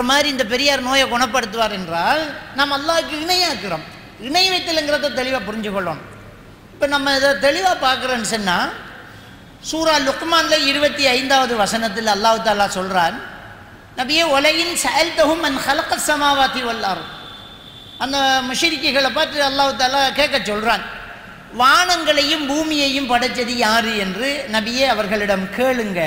மாதிரி இந்த பெரியார் நோயை குணப்படுத்துவார் என்றால் நாம் அல்லாஹ்வுக்கு இணையாக்குறோம். இணை வைத்தலுங்கிறத தெளிவாக புரிஞ்சுக்கொள்ளணும். இப்போ நம்ம இதை தெளிவாக பார்க்குறோன்னு சொன்னால் சூரா லுக்மானில் 25வது வசனத்தில் அல்லாஹ் தஆலா சொல்கிறான், நபியே ஒலையின் சஅல்தஹும் மன் ஹலகஸ் ஸமாவாதி வல் அர்த். அந்த முஷ்ரிக்குகளை பார்த்து அல்லாஹ் தஆலா கேட்க சொல்கிறான், வானங்களையும் பூமியையும் படைத்தது யாரு என்று நபியே அவர்களிடம் கேளுங்க.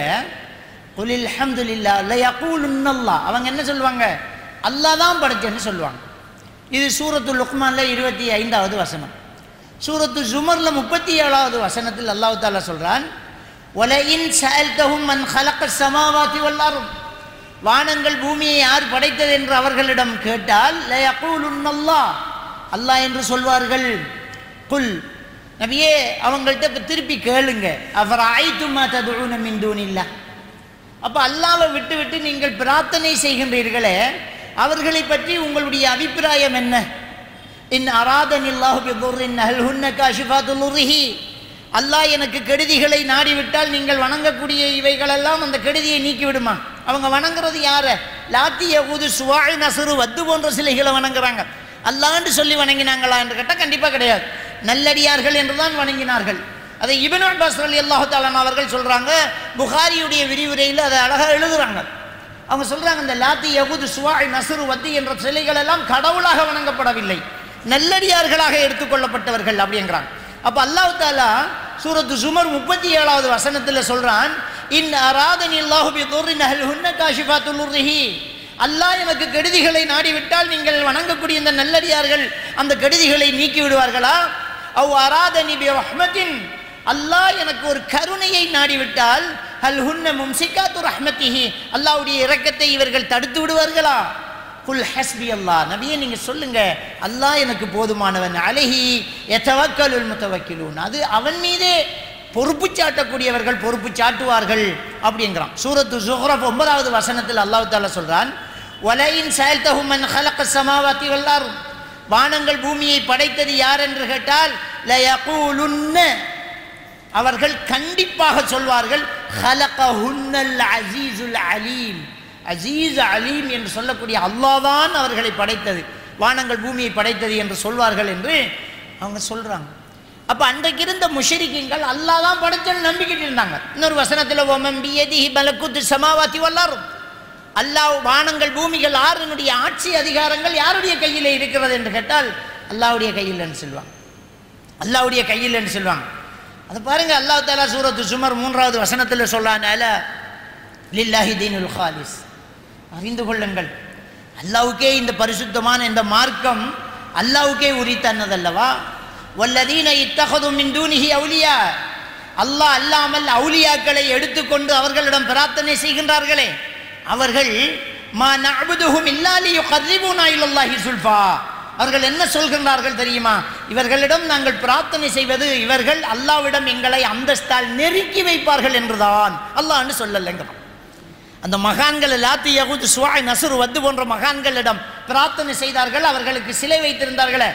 குலில் ஹம்துலில்லாஹ் லயகூலுன்னல்லாஹ். அவங்க என்ன சொல்லுவாங்க? அல்லாஹ் தான் படைச்சேன்னு சொல்லுவாங்க. இது சூரத்து லுக்மானில் 25வது வசனம். சூரத்து ஜுமரில் 37வது வசனத்தில் அல்லாஹ் தஆலா சொல்கிறான், ஒலையின் சஅல்தஹும் மன் ஹலகஸ் ஸமாவாதி வல் அர்த். வானங்கள் பூமியை யார் படைத்தது என்று அவர்களிடம் கேட்டால் லயகூலுன்னல்லாஹ், அல்லாஹ் என்று சொல்வார்கள். குல், நபியே அவங்கள்ட்ட திருப்பி கேளுங்க, அஃபரஅய்தும் மா ததுஊன மின் தூனில்லாஹ். அப்போ அல்லாஹ்வை விட்டு விட்டு நீங்கள் பிரார்த்தனை செய்கின்றீர்களே, அவர்களை பற்றி உங்களுடைய அபிப்பிராயம் என்ன? இன் அராதனில்லாஹு பிதுர்ரின் ஹல் ஹுன்ன காஷிஃபாத்து லுர்ரிஹி. அல்லாஹ் எனக்கு கெடுதிகளை நாடிவிட்டால் நீங்கள் வணங்கக்கூடிய இவைகளெல்லாம் அந்த கெடுதியை நீக்கிவிடுமா? அவங்க வணங்குறது யார? லாத்தி யகூது சுவாய் நசுரு வத்து போன்ற சிலைகளை வணங்குறாங்க. அல்லாஹ்னு சொல்லி வணங்கினாங்களா என்று கேட்டால் கண்டிப்பாக கிடையாது. நல்லடியார்கள் என்று தான் வணங்கினார்கள். அதை இப்னு அப்பாஸ் ரலியல்லாஹு தஆலா அவர்கள் சொல்கிறாங்க, புகாரியுடைய விரிவுரையில் அதை அழகாக எழுதுகிறாங்க. அவங்க சொல்கிறாங்க, இந்த லாத்தி யகூது சுவாய் நசுரு வத்து என்ற சிலைகள் எல்லாம் கடவுளாக வணங்கப்படவில்லை, நல்லடியார்களாக எடுத்துக்கொள்ளப்பட்டவர்கள் அப்படிங்கிறாங்க. அப்போ அல்லாஹ் தஆலா சூரத்து ஜுமர் 37வது வசனத்தில் சொல்கிறான், இன் அராதனில்லாஹு பிதுர்ரின் ஹல் ஹுன்ன காஷிஃபாத்து லுர்ரிஹி. அல்லாஹ் எனக்கு கெடுதிகளை நாடிவிட்டால் நீங்கள் வணங்கக்கூடிய இந்த நல்லடியார்கள் அந்த கெடுதிகளை நீக்கி விடுவார்களா? அவ் அராதனி பி ரஹ்மத்தின், அல்லாஹ் எனக்கு ஒரு கருணையை நாடிவிட்டால் ஹல் ஹுன்ன மும்சிகாத்து ரஹ்மத்திஹி, அல்லாஹ்வுடைய இரக்கத்தை இவர்கள் தடுத்து விடுவார்களா? குல் ஹஸ்பி அல்லாஹ், நபியே நீங்க சொல்லுங்க, அல்லாஹ் எனக்கு போதுமானவன். அலைஹி யதவக்கலுல் முத்தவக்கிலூன், அது அவன் மீதே பொறுப்பு சாட்டக்கூடியவர்கள் பொறுப்பு சாட்டுவார்கள் அப்படிங்கிறான். சூரத்து ஸுஹ்ரஃப் 9வது வசனத்தில் அல்லாஹ் தஆலா சொல்றான், வலையின் சஅல்தஹும் மன் ஹலகஸ் ஸமாவாதி வல் அர்த். வானங்கள் பூமியை படைத்தது யார் என்று கேட்டால் லயகூலுன்ன, அவர்கள் கண்டிப்பாக சொல்வார்கள், ஹலகஹுன்னல் அஸீஸுல் அலீம். அஸீஸ் அலீம் என்று சொல்லக்கூடிய அல்லாஹ் தான் அவர்களை படைத்தது, வானங்கள் பூமியை படைத்தது என்று சொல்வார்கள் என்று அவங்க சொல்றாங்க. அப்போ அன்றைக்கு இருந்த முஷ்ரிக்கீன்கள் அல்லாஹ் தான் படைச்சன்னு நம்பிக்கிட்டு இருந்தாங்க. இன்னொரு வசனத்தில் வமன் பியதிஹி மலக்குத்து ஸமாவாதி வல் அர்த், அல்லாஹ் வானங்கள் பூமிகள் ஆறுனுடைய ஆட்சி அதிகாரங்கள் யாருடைய கையில் இருக்கிறது என்று கேட்டால் அல்லாஹ்வுடைய கையில் என்று சொல்லுவாங்க. அல்லாஹ்வுடைய கையில் என்று சொல்லுவாங்க. அது பாருங்க, அல்லாஹ் தஆலா சூரத்து ஜுமர் 3வது வசனத்தில் சொல்றான், அல லில்லாஹி தீனுல் காலிஸ். அறிந்து கொள்ளுங்கள், அல்லாஹ்வுக்கே இந்த பரிசுத்தமான இந்த மார்க்கம் அல்லாஹ்வுக்கே உரித்தானதல்லவா. வல்லதீன இத்தஹது மின் தூனிஹி அவுலியா, அல்லாஹ் அல்லாமல் அவுலியாக்களை எடுத்துக்கொண்டு அவர்களிடம் பிரார்த்தனை செய்கின்றார்களே, அவர்கள் மா நஅபுதுஹும் இல்லா லியுகர்ரிபூனா இலல்லாஹி சுல்ஃபா. அவர்கள் என்ன சொல்கின்றார்கள் தெரியுமா? இவர்களிடம் நாங்கள் பிரார்த்தனை செய்வது இவர்கள் அல்லாஹ்விடம் எங்களை அந்தஸ்தால் நெருக்கி வைப்பார்கள் என்றுதான், அல்லாஹ்னு சொல்லலைங்கிறான். அந்த மகான்கள் லாத்தி யகூத் சுவாய் நசுர் வத்து போன்ற மகான்களிடம் பிரார்த்தனை செய்தார்கள். அவர்களுக்கு சிலை வைத்திருந்தார்களே,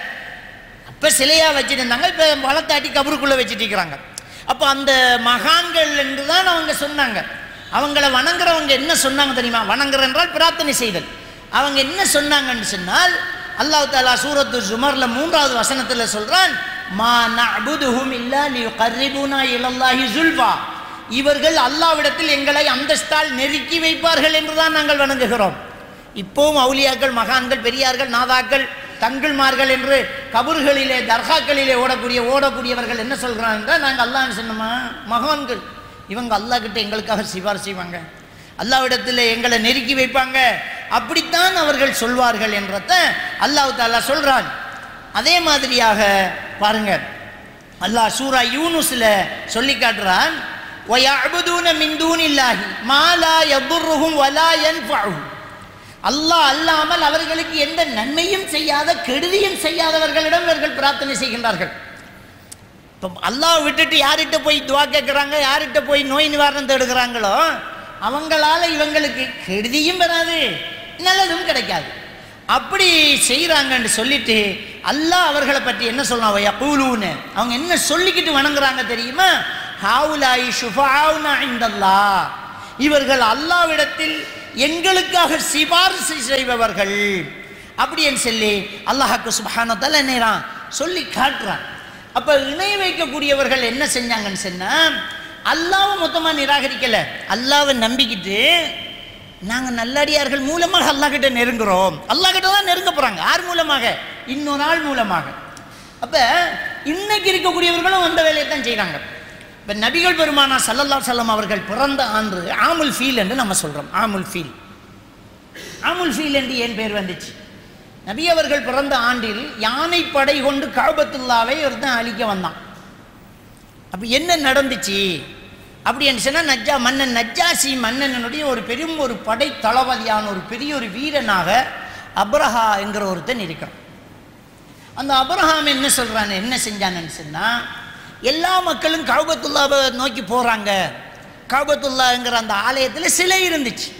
அப்போ சிலையாக வச்சுருந்தாங்க, இப்போ வளர்த்தாட்டி கபருக்குள்ளே வச்சுட்டு இருக்கிறாங்க. அப்போ அந்த மகான்கள் என்று தான் அவங்க சொன்னாங்க. அவங்கள வணங்குறவங்க என்ன சொன்னாங்க தெரியுமா? வணங்குற என்றால் பிரார்த்தனை செய்தல். அவங்க என்ன சொன்னாங்கன்னு சொன்னால், அல்லாஹ் தஆலா சூரத்து ஜுமர்ல 3வது வசனத்தில் சொல்றான், மா நஅபுதுஹும் இல்லா லியுகர்ரிபூனா இலல்லாஹி ஸுல்ஃபா. இவர்கள் அல்லாஹ்விடத்தில் எங்களை அந்தஸ்தால் நெருக்கி வைப்பார்கள் என்றுதான் நாங்கள் வணங்குகிறோம். இப்போவும் அவுலியாக்கள், மகான்கள், பெரியார்கள், நாதாக்கள், தங்குள்மார்கள் என்று கபர்களிலே தர்காக்களிலே ஓடக்கூடியவர்கள் என்ன சொல்கிறாங்க என்றால், நாங்கள் அல்லாஹ்னு சொன்னோமா, மகான்கள் இவங்க அல்லாஹ் கிட்ட எங்களுக்காக சிபாரிசு செய்வாங்க, அல்லாஹ்விடத்தில் எங்களை நெருக்கி வைப்பாங்க, அப்படித்தான் அவர்கள் சொல்வார்கள் என்றத அல்லாஹ் தஆலா சொல்றான். அதே மாதிரியாக பாருங்க, அல்லாஹ் சூரா யூனுஸ்ல சொல்லி காட்டுறான், வயஅபுதூன மின் தூனில்லாஹி மா லா யதுர்ருஹும் வலா யன்ஃபஉஹும். அல்லாஹ் அல்லாமல் அவர்களுக்கு எந்த நன்மையும் செய்யாத கெடுதியும் செய்யாதவர்களிடம் இவர்கள் பிரார்த்தனை செய்கின்றார்கள். இப்போ அல்லாஹ் விட்டுட்டு யார்கிட்ட போய் துவா கேட்குறாங்க, யார்கிட்ட போய் நோய் நிவாரணம் தேடுகிறாங்களோ அவங்களால இவங்களுக்கு கெடுதியும் வராது, நல்லதும் கிடைக்காது. அப்படி செய்கிறாங்கன்னு சொல்லிட்டு அல்லாஹ் அவர்களை பற்றி என்ன சொல்றான்? யகூலூன, அவங்க என்ன சொல்லிக்கிட்டு வணங்குறாங்க தெரியுமா? ஹாவுலாயி ஷுஃபஆஉனா இன்தல்லாஹ், இவர்கள் அல்லாஹ்விடத்தில் எங்களுக்காக சிபாரிசு செய்பவர்கள் அப்படின்னு சொல்லி அல்லாஹ்க்கு சுப்ஹானஹு வ தஆலா என்னறான் சொல்லி காட்டுறான். அப்ப இணை வைக்கக்கூடியவர்கள் என்ன செஞ்சாங்கன்னு சொன்னா, அல்லாஹ்வை மொத்தமா நிராகரிக்கல, அல்லாஹ்வை நம்பிக்கிட்டு நாங்க நல்லடியார்கள் மூலமாக அல்லாஹ் கிட்ட நெருங்குறோம், அல்லாஹ் கிட்ட தான் நெருங்க போறாங்க. யார் மூலமாக? இன்னொரு ஆள் மூலமாக. அப்ப இன்னைக்கு இருக்கக்கூடியவர்களும் அந்த வேலையை தான் செய்றாங்க. இப்ப நபிகள் பெருமானா ஸல்லல்லாஹு அலைஹி வஸல்லம் அவர்கள் பிறந்த ஆண்டு ஆமுல் ஃபீல் என்று நம்ம சொல்றோம். ஆமுல் ஃபீல், ஆமுல் ஃபீல் என்று ஏன் பேர் வந்துச்சு? நபி அவர்கள் பிறந்த ஆண்டில் யானை படை கொண்டு கஅபத்துல்லாவை ஒருத்தன் அழிக்க வந்தான். அப்ப என்ன நடந்துச்சு அப்படின்னு சொன்னா, மன்னன் நஜ்ஜாசி மன்னனுடைய ஒரு பெரும் ஒரு படை தளபதியான ஒரு பெரிய ஒரு வீரனாக அப்ரஹா என்கிற ஒருத்தன் இருக்கிறான். அந்த அப்ரஹாம் என்ன சொல்றான், என்ன செஞ்சான்னு சொன்னா, எல்லா மக்களும் கஅபத்துல்லாவை நோக்கி போறாங்க. கஅபத்துல்லாங்கிற அந்த ஆலயத்தில் சிலை இருந்துச்சு,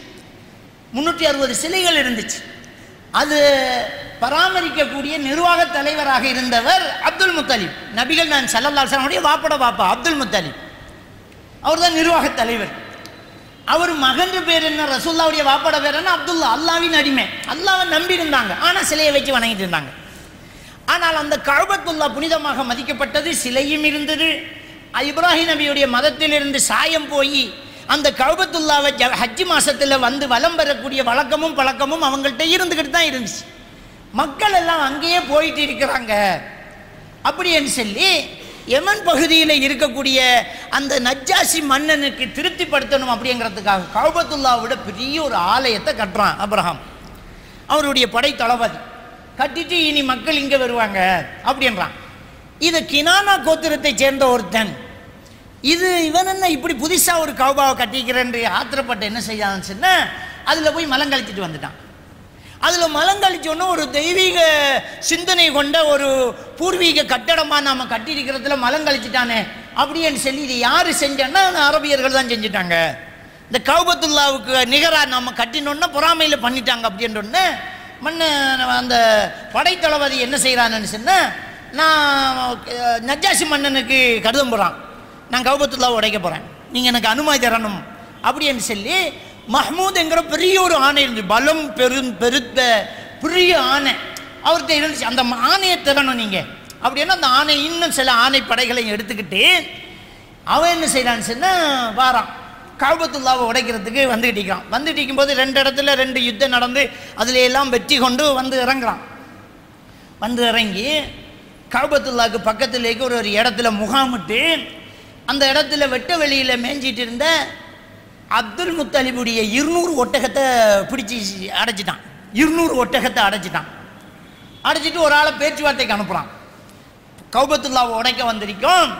360 சிலைகள் இருந்துச்சு. அது பராமரிக்கக்கூடிய நிர்வாக தலைவராக இருந்தவர் அப்துல் முத்தலிப். நபிகள் நான் ஸல்லல்லாஹு அலைஹி வஸல்லம் வாப்பட பாப்பா அப்துல் முத்தலிப், அவர் தான் நிர்வாக தலைவர். அவர் மகன் பேர் என்ன, ரசூலுல்லாஹ்வுடைய வாப்பட பேர் என்ன, அப்துல்லா. அல்லாஹ்வின் அடிமை, அல்லாஹ்வை நம்பி இருந்தாங்க, ஆனால் சிலையை வச்சு வணங்கிட்டு இருந்தாங்க. ஆனால் அந்த கஅபத்துல்லா புனிதமாக மதிக்கப்பட்டது, சிலையும் இருந்தது. இப்ராஹிம் நபியுடைய மதத்திலிருந்து சாயம் போய் அந்த கஅபத்துல்லாவை ஹஜ்ஜி மாசத்துல வந்து வலம் பெறக்கூடிய வழக்கமும் பழக்கமும் அவங்கள்ட்ட இருந்துக்கிட்டு தான் இருந்துச்சு. மக்கள் எல்லாம் அங்கேயே போயிட்டு இருக்கிறாங்க. அப்படின்னு சொல்லி யமன் பகுதியில் இருக்கக்கூடிய அந்த நஜ்ஜாசி மன்னனுக்கு திருப்திப்படுத்தணும் அப்படிங்கிறதுக்காக கஅபத்துல்லாவோட பெரிய ஒரு ஆலயத்தை கட்டுறான் அப்ரஹாம். அவருடைய படை தளபதி கட்டிட்டு இனி மக்கள் இங்கே வருவாங்க அப்படின்றான். இதை கினானா கோத்திரத்தை சேர்ந்த ஒருத்தன், இவன் என்ன இப்படி புதுசாக ஒரு கௌபாவை கட்டிக்கிறேன் ஆத்திரப்பட்ட என்ன செய்யான்னு சொன்னா, அதில் போய் மலங்கழிச்சிட்டு வந்துட்டான். அதில் மலங்கழிச்சோன்னா ஒரு தெய்வீக சிந்தனை கொண்ட ஒரு பூர்வீக கட்டடமாக நாம் கட்டியிருக்கிறதுல மலங்கழிச்சிட்டானே அப்படின்னு சொல்லி, இது யார் செஞ்சான்னா அரபியர்கள் தான் செஞ்சுட்டாங்க. இந்த கஅபத்துல்லாவுக்கு நிகராக நம்ம கட்டினோன்னா பொறாமையில் பண்ணிட்டாங்க அப்படின்றோன்னு அந்த படைத்தளபதி என்ன செய்கிறான்னு சொன்னால், நான் நஜ்ஜாசி மன்னனுக்கு கடிதம் போகிறான், நான் கஅபத்துல்லாவை உடைக்க போகிறேன், நீங்கள் எனக்கு அனுமதி தரணும் அப்படின்னு சொல்லி மஹ்மூத் என்கிற பெரிய ஒரு ஆணை இருந்துச்சு, பலம் பெருத்த பெரிய ஆணை அவர்கிட்ட இருந்துச்சு. அந்த ஆணையை தரணும் நீங்கள் அப்படின்னா, அந்த ஆணை இன்னும் சில ஆணை படைகளையும் எடுத்துக்கிட்டு அவன் என்ன செய்கிறான்னு சொன்னால் வாரான், கஅபத்துல்லாவை உடைக்கிறதுக்கு வந்துகிட்டு இருக்கிறான். வந்துட்டு இருக்கும்போது 2 இடத்துல 2 யுத்தம் நடந்து அதில் எல்லாம் வெற்றி கொண்டு வந்து இறங்குறான். வந்து இறங்கி கஅபத்துல்லாவுக்கு பக்கத்துலேக்கு ஒரு இடத்துல முகாமிட்டு, அந்த இடத்துல வெட்ட வெளியில் மேய்ஞ்சிட்டு இருந்த அப்துல் முத்தலிபுடைய 200 ஒட்டகத்தை பிடிச்சி அடைச்சிட்டான். 200 ஒட்டகத்தை அடைச்சிட்டான். அடைச்சிட்டு ஒரு ஆளை பேச்சுவார்த்தைக்கு அனுப்புகிறான். கஅபத்துல்லாவை உடைக்க வந்திருக்கோம்,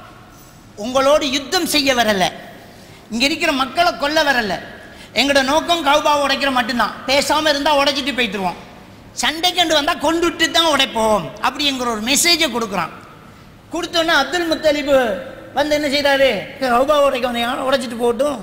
உங்களோடு யுத்தம் செய்ய வரலை, இங்கே இருக்கிற மக்களை கொல்ல வரலை, எங்களோட நோக்கம் கஅபாவை உடைக்கிற மட்டும்தான், பேசாமல் இருந்தால் உடைச்சிட்டு போய்த்துருவோம், சண்டைக்கண்டு வந்தால் கொண்டுட்டு தான் உடைப்போம் அப்படிங்கிற ஒரு மெசேஜை கொடுக்குறான். கொடுத்தோன்னே அப்துல் முத்தலிபு வந்து என்ன செய்கிறாரு, கஅபாவை உடைக்க வந்தீங்க, உடைச்சிட்டு போகட்டும்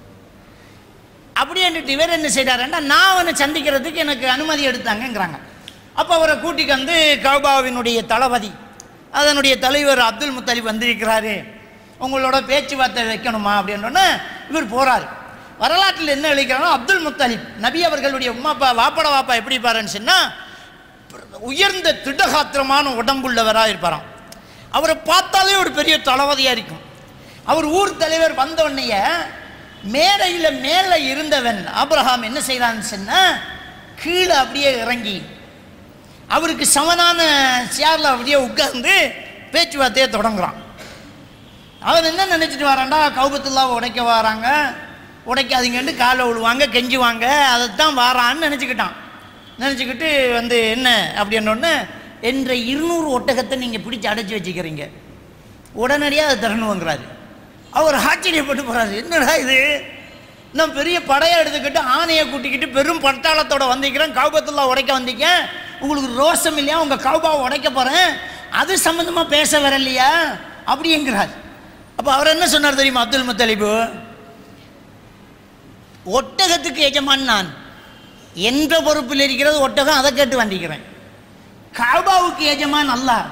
அப்படின்ட்டு இவர் என்ன செய்கிறாருன்னா, நான் அவனை சந்திக்கிறதுக்கு எனக்கு அனுமதி எடுத்தாங்கங்கிறாங்க. அப்போ அவரை கூட்டிக்கு வந்து கஅபாவினுடைய தளபதி, அதனுடைய தலைவர் அப்துல் முத்தலிப் வந்திருக்கிறாரு, உங்களோட பேச்சுவார்த்தை வைக்கணுமா அப்படின்னோடனே இவர் போகிறார். வரலாற்றில் என்ன எழுதிக்கிறானோ, அப்துல் முத்தலிப் நபி அவர்களுடைய உம்மாப்பா வாப்பட வாப்பா எப்படி இருப்பாருன்னு சொன்னால், உயர்ந்த திடகாத்திரமான உடம்புள்ளவராக இருப்பாராம். அவரை பார்த்தாலே ஒரு பெரிய தளபதியாக இருக்கும். அவர் ஊர் தலைவர் வந்தோடனே மேடையில் மேலே இருந்தவன் ஆபிரகாம் என்ன செய்கிறான்னு சொன்னால், கீழே அப்படியே இறங்கி அவருக்கு சமனான சேரில் அப்படியே உட்கார்ந்து பேச்சுவார்த்தையை தொடங்குறான். அவன் என்ன நினச்சிட்டு வரான்டா, கஅபத்துல்லாவை உடைக்க வராங்க, உடைக்காதீங்கன்ட்டு காலை விழுவாங்க, கெஞ்சுவாங்க, அதைத்தான் வாரான்னு நினச்சிக்கிட்டு வந்து என்ன அப்படின்னோடனே, என்ற 200 ஒட்டகத்தை நீங்கள் பிடிச்சி அடைச்சி வச்சுக்கிறீங்க, உடனடியாக அதை தரணுங்கிறாரு. அவர் ஆச்சரியப்பட்டு போகிறாரு, என்னடா இது, நான் பெரிய படையை எடுத்துக்கிட்டு ஆணையை கூட்டிக்கிட்டு பெரும் பட்டாளத்தோடு வந்திருக்கிறேன், கஅபத்துல்லா உடைக்க வந்திருக்கேன், உங்களுக்கு ரோஷம் இல்லையா, உங்கள் கஅபாவை உடைக்க போகிறேன், அது சம்மந்தமாக பேச வரலையா அப்படிங்கிறார். அப்போ அவர் என்ன சொன்னார் தெரியுமா, அப்துல் முத்தலிபு, ஒட்டகத்துக்கு எஜமான் நான், என்ற பொறுப்பில் இருக்கிறது ஒட்டகம், அதை கேட்டு வந்திருக்கிறேன். கஅபாவுக்கு எஜமான் அல்லாஹ்,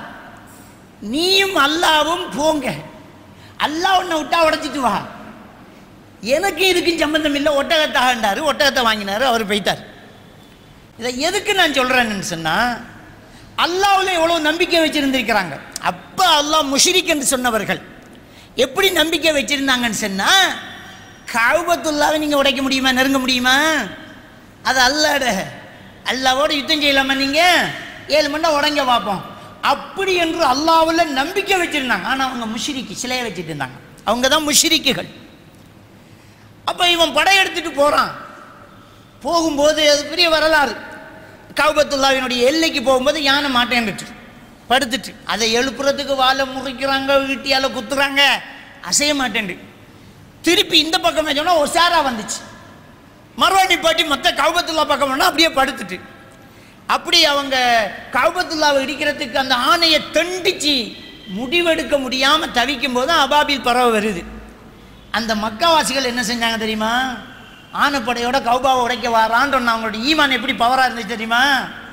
நீயும் அல்லாவும் போங்க, அல்லாஹ் உன்னை விட்டா உடைச்சிட்டு வா, எனக்கு இதுக்கும் சம்பந்தம் இல்லை, ஒட்டகத்தாகண்டாரு, ஒட்டகத்தை வாங்கினார், அவர் போய்த்தார். இதை எதுக்கு நான் சொல்கிறேன்னு சொன்னால், அல்லாஹ்வுல எவ்வளோ நம்பிக்கை வச்சுருந்துருக்கிறாங்க. அப்போ அல்லாஹ் முஷ்ரிக் என்று சொன்னவர்கள் எப்படி நம்பிக்கை வச்சுருந்தாங்கன்னு சொன்னால், கஅபத்துல்லாவை நீங்கள் உடைக்க முடியுமா, நெருங்க முடியுமா? அது அல்லாவோட யுத்தம் செய்யலாமா? நீங்கள் 7 மணி நேரம் உடங்க பார்ப்போம் அப்படி என்று அல்லாஹ்வுல நம்பிக்கை வச்சுருந்தாங்க. ஆனால் அவங்க முஷ்ரிக்கு, சிலையை வச்சுட்டு இருந்தாங்க. அவங்க தான் முஷ்ரிக்குகள். அப்போ இவன் படையெடுத்துட்டு போகிறான். போகும்போது அது பெரிய வரலாறு. கஅபத்துல்லாவினுடைய எல்லைக்கு போகும்போது யானை மாட்டேன்னுட்டு படுத்துட்டு, அதை எழுப்புறதுக்கு வாழை முறிக்கிறாங்க, வீட்டியால் குத்துறாங்க, அசைய மாட்டேன். திருப்பி இந்த பக்கமே சொன்னால் ஒசாரா வந்துச்சு. மறுவாணி பாட்டி மொத்த கஅபத்துல்லா பக்கம் வேணா அப்படியே படுத்துட்டு, அப்படி அவங்க கஅபத்துல்லாவை இடிக்கிறதுக்கு அந்த ஆணையை தண்டிச்சு முடிவெடுக்க முடியாமல் தவிக்கும் போது அபாபில் பறவை வருது. அந்த மக்காவாசிகள் என்ன செஞ்சாங்க தெரியுமா? ஆனைப்படையோட கௌபாவை உடைக்க வரான்னு அவங்களோட ஈமான் எப்படி பவராக இருந்துச்சு தெரியுமா?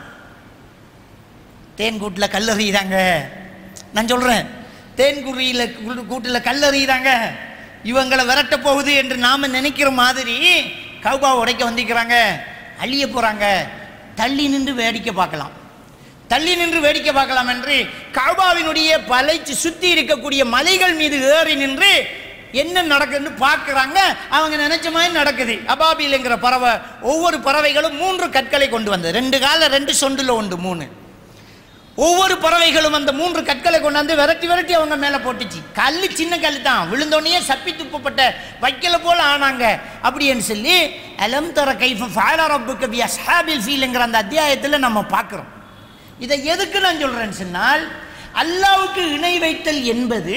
தேன் கூட்டில் கல்லறிகிறாங்க. நான் சொல்கிறேன், தேன் கூட்டில் கல்லறிகிறாங்க, இவங்களை விரட்ட போகுது என்று நாம் நினைக்கிற மாதிரி கௌபாவை உடைக்க வந்திருக்கிறாங்க. அழிய போகிறாங்க. தள்ளி நின்று வேடிக்கை பார்க்கலாம், தள்ளி நின்று வேடிக்கை பார்க்கலாம் என்று கௌபாவினுடைய பலைச்சு சுற்றி இருக்கக்கூடிய மலைகள் மீது ஏறி நின்று என்ன நடக்குதுன்னு பார்க்குறாங்க. அவங்க நினைச்ச மாதிரி நடக்குது. அபாபில்ங்கிற பறவை, ஒவ்வொரு பறவைகளும் 3 கற்களை கொண்டு வந்தது. 2 கால 2 சொண்டுல உண்டு 3. ஒவ்வொரு பறவைகளும் அந்த 3 கற்களை கொண்டாந்து விரட்டி விரட்டி அவங்க மேலே போட்டுச்சு. கல் சின்ன கல் தான், விழுந்தோடனே சப்பி துப்பப்பட்ட வைக்கல போல ஆனாங்க. அப்படின்னு சொல்லி அலம் தர கைஃப ஃபஅல ரப்புக பி அஸ்ஹாபில் ஃபீல்ங்கிற அந்த அத்தியாயத்தில் நம்ம பார்க்குறோம். இதை எதுக்கு நான் சொல்கிறேன்னு சொன்னால், அல்லாஹ்வுக்கு இணை வைத்தல் என்பது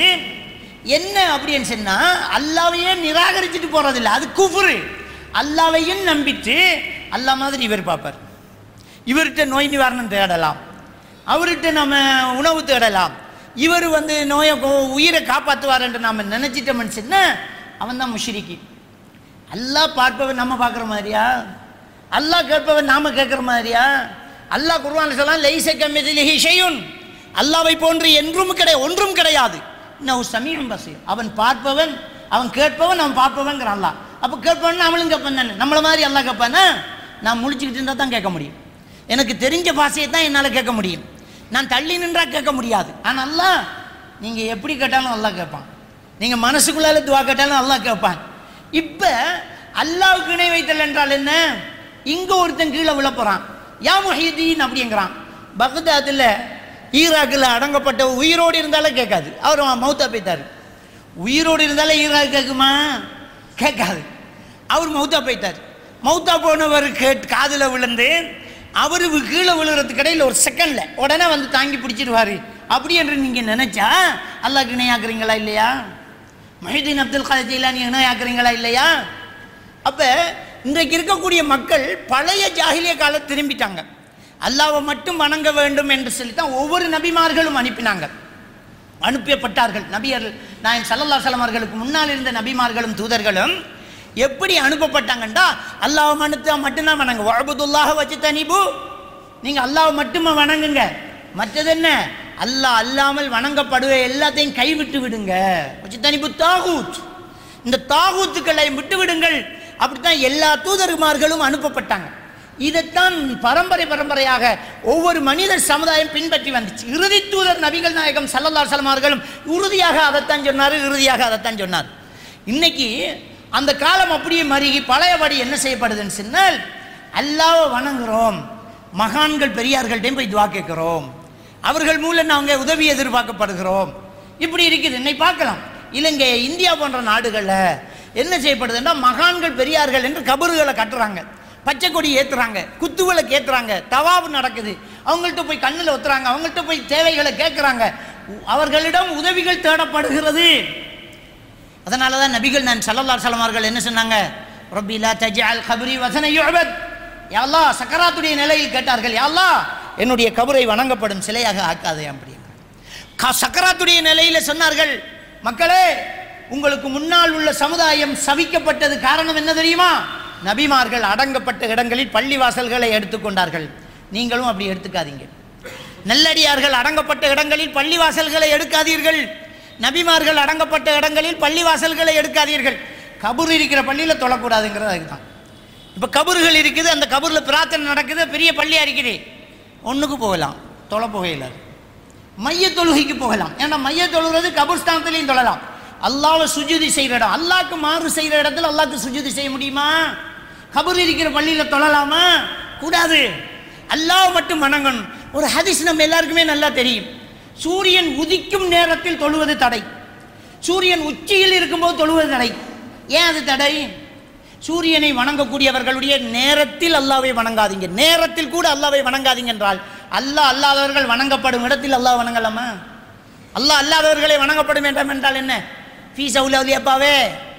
என்ன அப்படின்னு சொன்னால், அல்லாஹ்வையே நிராகரிச்சுட்டு போகிறதில்லை, அது குஃப்ரு. அல்லாஹ்வையும் நம்பிட்டு அல்லாஹ் மாதிரி இவர் பார்ப்பார். இவர்கிட்ட நோய் நிவாரணம் தேடலாம், அவர்கிட்ட நம்ம உணவு தேடலாம், இவர் நோயை உயிரை காப்பாற்றுவார் என்று நாம் நினச்சிட்டோம்னு சொன்னால் அவன் தான் முஷ்ரிக்கி. அல்லாஹ் பார்ப்பவன் நம்ம பார்க்குற மாதிரியா? அல்லாஹ் கேட்பவன் நாம் கேட்குற மாதிரியா? அல்லாஹ் குர்ஆன்ல சொல்லலாம், லைஸ கமிஸ்லிஹி ஷைஉன், அல்லாஹ்வை போன்று என்றும் ஒன்றும் கிடையாது. இன்னஹு ஸமீஉன் பஸீர், அவன் பார்ப்பவன், அவன் கேட்பவன், அவன் பார்ப்பவன்ங்கிற அல்லாஹ். அப்போ கேட்பவன் அவளும் கேட்பான் தானே, நம்மளை மாதிரி அல்லாஹ் கேட்பானா? நான் முழிச்சுக்கிட்டு இருந்தால் தான் கேட்க முடியும். எனக்கு தெரிஞ்ச பாஷையை தான் என்னால் கேட்க முடியும். நான் தள்ளி நின்றா கேட்க முடியாது. ஆனால் அல்லாஹ் நீங்கள் எப்படி கேட்டாலும் அல்லாஹ் கேட்பான், நீங்கள் மனசுக்குள்ளால துவா கேட்டாலும் அல்லாஹ் கேட்பான். இப்போ அல்லாஹ்வுக்கு இணை வைத்தல் என்றால் என்ன? இங்கே ஒருத்தன் கீழே விழப்போகிறான், யா முஹிதீன் அப்படிங்கிறான். பக்தாத்தில் ஈராக்கில் அடங்கப்பட்ட உயிரோடு இருந்தாலே கேட்காது, அவர் மௌத்தா போய்த்தார். உயிரோடு இருந்தாலே ஈராக் கேட்குமா? கேட்காது. அவர் மௌத்தா போய்த்தார். மௌத்தா போனவர் காதில் விழுந்து அவர் கீழே விழுகிறதுக்கு இடையில் ஒரு செகண்டில் உடனே தாங்கி பிடிச்சிடுவார். அப்படி என்று நீங்கள் நினச்சா அல்லாஹ்க்கு இணையாக்குறீங்களா இல்லையா? முஹிதீன் அப்துல் காதர் ஜீலானி இணையாக்குறீங்களா இல்லையா? அப்போ இன்றைக்கு இருக்கக்கூடிய மக்கள் பழைய ஜாஹிலிய காலத்தை திரும்பிட்டாங்க. அல்லாஹ்வை மட்டும் வணங்க வேண்டும் என்று சொல்லித்தான் ஒவ்வொரு நபிமார்களும் அனுப்பப்பட்டார்கள். நபியர்கள் நாயகம் ஸல்லல்லாஹு அலைஹி வஸல்லம் அவர்களுக்கு முன்னால் இருந்த நபிமார்களும் தூதர்களும் எப்படி அனுப்பப்பட்டாங்கண்டா, அல்லாஹ்வை மட்டும்தான் வணங்க, வஅபுதுல்லாஹ வஜ்தனிபு, நீங்கள் அல்லாஹ்வை மட்டுமே வணங்குங்க, மற்றது என்ன அல்லாஹ் அல்லாமல் வணங்கப்படுவ எல்லாத்தையும் கைவிட்டு விடுங்க. வஜ்தனிபு தாகூத், இந்த தாகூத்துக்களை விட்டு விடுங்கள். அப்படித்தான் எல்லா தூதர்மார்களும் அனுப்பப்பட்டாங்க. இதைத்தான் பரம்பரையாக ஒவ்வொரு மனித சமுதாயம் பின்பற்றி வந்துச்சு. இறுதி தூதர் நபிகள் நாயகம் ஸல்லல்லாஹு அலைஹி வஸல்லம் அவர்களும் உறுதியாக அதைத்தான் சொன்னார், இறுதியாக அதைத்தான் சொன்னார். இன்னைக்கு அந்த காலம் அப்படியே மருகி பழையபடி என்ன செய்யப்படுதுன்னு சொன்னால், அல்லாஹ்வை வணங்குறோம், மகான்கள் பெரியார்கள்ட்டையும் போய் துவா கேட்குறோம், அவர்கள் மூலம் நாங்கள் உதவி எதிர்பார்க்கப்படுகிறோம். இப்படி இருக்குது. இன்னைக்கு பார்க்கலாம் இலங்கை, இந்தியா போன்ற நாடுகளில் என்ன செய்யப்படுதுன்னா, மகான்கள் பெரியார்கள் என்று கபறுகளை கட்டுறாங்க, பச்சை கொடி ஏற்றுறாங்க, குத்துவிளக்கு ஏற்றுறாங்க, தவாபு நடக்குது, அவங்கள்ட்ட போய் கண்ணில் ஒத்துறாங்க, அவங்கள்ட்ட போய் தேவைகளை கேட்குறாங்க, அவர்களிடம் உதவிகள் தேடப்படுகிறது. அதனால தான் நபிகள் நான் ஸல்லல்லாஹு அலைஹி வஸல்லம் அவர்கள் என்ன சொன்னாங்க, ரப்பி லா தஜ்அல் கப்ரி வஸன யுஅபத், யா அல்லாஹ், சக்கராத்துடைய நிலையில் கேட்டார்கள், யா அல்லாஹ் என்னுடைய கபரை வணங்கப்படும் சிலையாக ஆக்காதே அப்படிங்க. சக்கராத்துடைய நிலையில் சொன்னார்கள், மக்களே உங்களுக்கு முன்னால் உள்ள சமுதாயம் சபிக்கப்பட்டது காரணம் என்ன தெரியுமா? நபிமார்கள் அடங்கப்பட்ட இடங்களில் பள்ளி வாசல்களை எடுத்துக்கொண்டார்கள், நீங்களும் அப்படி எடுத்துக்காதீங்க. நல்லடியார்கள் அடங்கப்பட்ட இடங்களில் பள்ளி வாசல்களை எடுக்காதீர்கள், நபிமார்கள் அடங்கப்பட்ட இடங்களில் பள்ளி வாசல்களை எடுக்காதீர்கள். கபூர் இருக்கிற பள்ளியில் தொழக்கூடாதுங்கிறது அதுக்கு தான். இப்போ கபூர்கள் இருக்குது, அந்த கபூரில் பிரார்த்தனை நடக்குது, பெரிய பள்ளியாக இருக்குது, ஒன்றுக்கு போகலாம், தொலை போகையில். மைய தொழுகைக்கு போகலாம், ஏன்னா மைய தொழுகிறது கபூர்ஸ்தானத்துலேயும் தொழலாம். அல்லாஹ்வை சுஜூதி செய்கிற இடம், அல்லாஹ்க்கு மாறு செய்கிற இடத்துல அல்லாஹ்க்கு சுஜூதி செய்ய முடியுமா? கபூர் இருக்கிற பள்ளியில் தொழலாமா? கூடாது. அல்லாஹ் மட்டும் வணங்கணும். ஒரு ஹதீஸ் நம்ம எல்லாருக்குமே நல்லா தெரியும். சூரியன் உதிக்கும் நேரத்தில் தொழுவது தடை, சூரியன் உச்சியில் இருக்கும்போது தொழுவது தடை. ஏன் அது தடை? சூரியனை வணங்கக்கூடியவர்களுடைய நேரத்தில் அல்லாஹ்வை வணங்காதீங்க, நேரத்தில் கூட அல்லாஹ்வை வணங்காதீங்க என்றால் அல்லாஹ் அல்லாதவர்கள் வணங்கப்படும் இடத்தில் அல்லாஹ் வணங்கலாமா? அல்லாஹ் அல்லாதவர்களை வணங்கப்படும் இடம் என்றால் என்ன? ஃபீஸ் அவுலியாப்பாவே,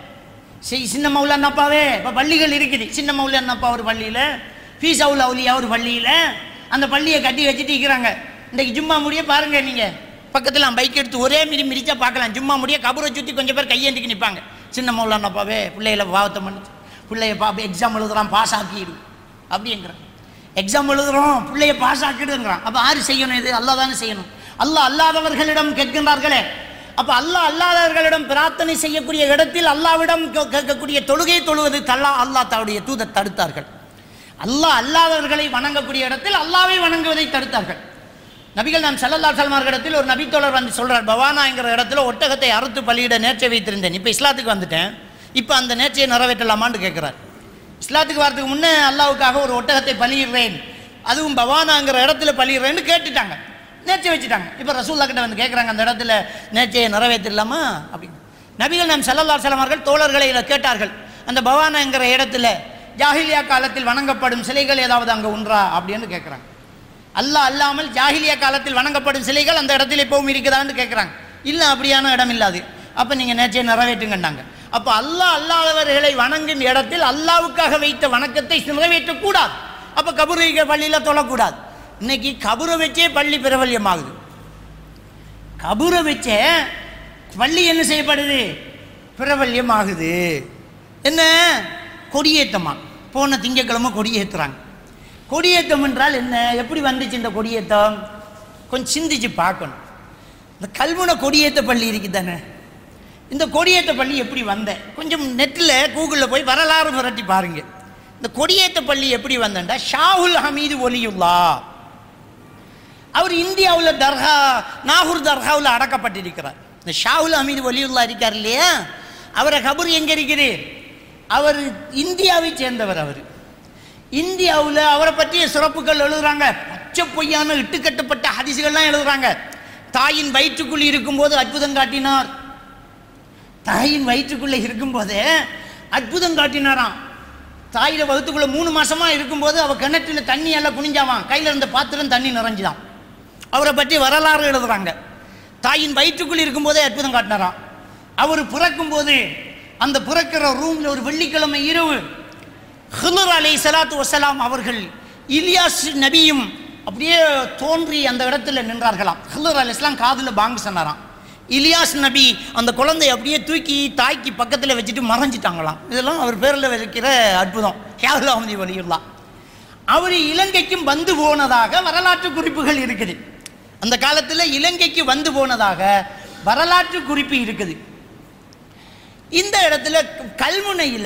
சின்ன மௌலானாப்பாவே. இப்போ பள்ளிகள் இருக்குது, சின்ன மௌலானாப்பா ஒரு பள்ளியில், ஃபீஸ் அவுலியா ஒரு பள்ளியில், அந்த பள்ளியை கட்டி வச்சுட்டு இருக்கிறாங்க. இன்றைக்கு ஜும்மா முடிய பாருங்க, நீங்கள் பக்கத்தில் பைக் எடுத்து ஒரே மிரிச்சா பார்க்கலாம். ஜும்மா முடிய கபூரை சுற்றி கொஞ்சம் பேர் கையேந்திக்கு நிற்பாங்க. சின்ன மௌலானாப்பாவே, பிள்ளைகளை பாவத்தை பண்ணிச்சு, பிள்ளைய எக்ஸாம் எழுதுறான் பாஸ் ஆக்கிடு அப்படிங்கிறான். எக்ஸாம் எழுதுறோம் பிள்ளைய பாஸ் ஆக்கிடுங்கிறான். அப்போ யாரு செய்யணும்? இது அல்லாஹ் தானே செய்யணும். அல்லாஹ் அல்லாதவர்களிடம் கேட்கின்றார்களே, அப்போ அல்லாஹ் அல்லாதவர்களிடம் பிரார்த்தனை செய்யக்கூடிய இடத்தில் அல்லாவிடம் கேட்கக்கூடிய தொழுகை தொழுவது அல்லாஹ் தன்னுடைய தூதர் தடுத்தார்கள். அல்லாஹ் அல்லாதவர்களை வணங்கக்கூடிய இடத்தில் அல்லாவை வணங்குவதை தடுத்தார்கள். நபிகள் நாம் ஸல்லல்லாஹு அலைஹி வஸல்லம் இடத்தில் ஒரு நபித்தோழர் வந்து சொல்றார், பவானாங்கிற இடத்துல ஒட்டகத்தை அறுத்து பலியிட நேர்ச்சை வைத்திருந்தேன், இப்போ இஸ்லாத்துக்கு வந்துட்டேன், இப்போ அந்த நேர்ச்சையை நிறைவேற்றலாமான்னு கேட்குறார். இஸ்லாத்துக்கு வரதுக்கு முன்னே அல்லாவுக்காக ஒரு ஒட்டகத்தை பலியிடுறேன், அதுவும் பவானாங்கிற இடத்துல பலியிடுறேன்னு கேட்டுட்டாங்க, நேர்ச்சை வச்சுட்டாங்க. இப்போ ரசூலுல்லாஹ் கிட்ட வந்து கேட்குறாங்க, அந்த இடத்துல நேர்ச்சையை நிறைவேற்றலாமா அப்படின்னு. நபிகள் நாம் ஸல்லல்லாஹு அலைஹி வஸல்லம் அவர்கள் தோழர்களை கேட்டார்கள், அந்த பவானாங்கிற இடத்துல ஜாஹிலியா காலத்தில் வணங்கப்படும் சிலைகள் ஏதாவது அங்கே உண்டா அப்படின்னு கேட்குறாங்க. அல்லாஹ் அல்லாமல் ஜாஹிலியா காலத்தில் வணங்கப்படும் சிலைகள் அந்த இடத்துல இப்பவும் இருக்குதான்னு கேட்குறாங்க. இல்லை, அப்படியான இடம் இல்லாது. அப்போ நீங்கள் நேர்ச்சையை நிறைவேற்றுங்கன்னாங்க. அப்போ அல்லாஹ் அல்லாதவர்களை வணங்கும் இடத்தில் அல்லாவுக்காக வைத்த வணக்கத்தை நிறைவேற்றக்கூடாது. அப்போ கபூர் பள்ளியில் தொழக்கூடாது. இன்னைக்கு கபூரை வச்சே பள்ளி பிரபல்யமாகுது. கபூரை வச்சே பள்ளி என்ன செய்யப்படுது? பிரபல்யமாகுது. என்ன? கொடியேற்றமா? போன திங்கக்கிழமை கொடியேற்றுறாங்க. கொடியேற்றம் என்றால் என்ன? எப்படி வந்துச்சு இந்த கொடியேற்றம்? கொஞ்சம் சிந்திச்சு பார்க்கணும். இந்த கல்முனை கொடியேற்ற பள்ளி இருக்குது தானே, இந்த கொடியேற்ற பள்ளி எப்படி வந்த? கொஞ்சம் நெட்டில் கூகுளில் போய் வரலாறு புரட்டி பாருங்க. இந்த கொடியேற்ற பள்ளி எப்படி வந்தா, ஷாஹுல் ஹமீது ஒலியுல்லா அவர் இந்தியாவில் தர்கா, நாகூர் தர்காவில் அடக்கப்பட்டிருக்கிறார். இந்த ஷாஹுல் ஹமீது ஒலியுல்லா இருக்கார் இல்லையா, அவரை கபூர் எங்கே இருக்குது? அவர் இந்தியாவை சேர்ந்தவர். அவர் இந்தியாவில் அவரை பற்றிய சிறப்புகள் எழுதுறாங்க. பச்சை பொய்யான இட்டுக்கட்டப்பட்ட ஹதீஸ்கள்லாம் எழுதுறாங்க. தாயின் வயிற்றுக்குள் இருக்கும்போது அற்புதம் காட்டினார், தாயின் வயிற்றுக்குள்ளே இருக்கும்போதே அற்புதம் காட்டினாராம். தாயில வகுத்துக்குள்ள 3 மாசமா இருக்கும்போது அவ கிணற்றில் தண்ணி எல்லாம் குனிஞ்சாவான், கையில் இருந்த பாத்திரம் தண்ணி நிறைஞ்சுதான். அவரை பற்றி வரலாறு எழுதுறாங்க. தாயின் வயிற்றுக்குள் இருக்கும்போதே அற்புதம் காட்டினாராம். அவர் பிறக்கும்போது அந்த பிறக்கிற ரூம்ல ஒரு வெள்ளிக்கிழமை இரவு ஹிதர் அலைஹிஸ்ஸலாத்து வஸ்ஸலாம் அவர்கள் இலியாஸ் நபியும் அப்படியே தோன்றி அந்த இடத்துல நின்றார்களாம். ஹிதர் அலைஹிஸ்ஸலாம் காதில் பாங்கு சொன்னாராம். இலியாஸ் நபி அந்த குழந்தை அப்படியே தூக்கி தாய்க்கு பக்கத்தில் வச்சுட்டு மறைஞ்சிட்டாங்களாம். இதெல்லாம் அவர் பேரில் வைக்கிற அற்புதம். ஷாஹுல் ஹமீது வலியுல்லா அவர் இலங்கைக்கும் வந்து போனதாக வரலாற்று குறிப்புகள் இருக்குது. அந்த காலத்தில் இலங்கைக்கு வந்து போனதாக வரலாற்று குறிப்பு இருக்குது. இந்த இடத்துல கல்முனையில்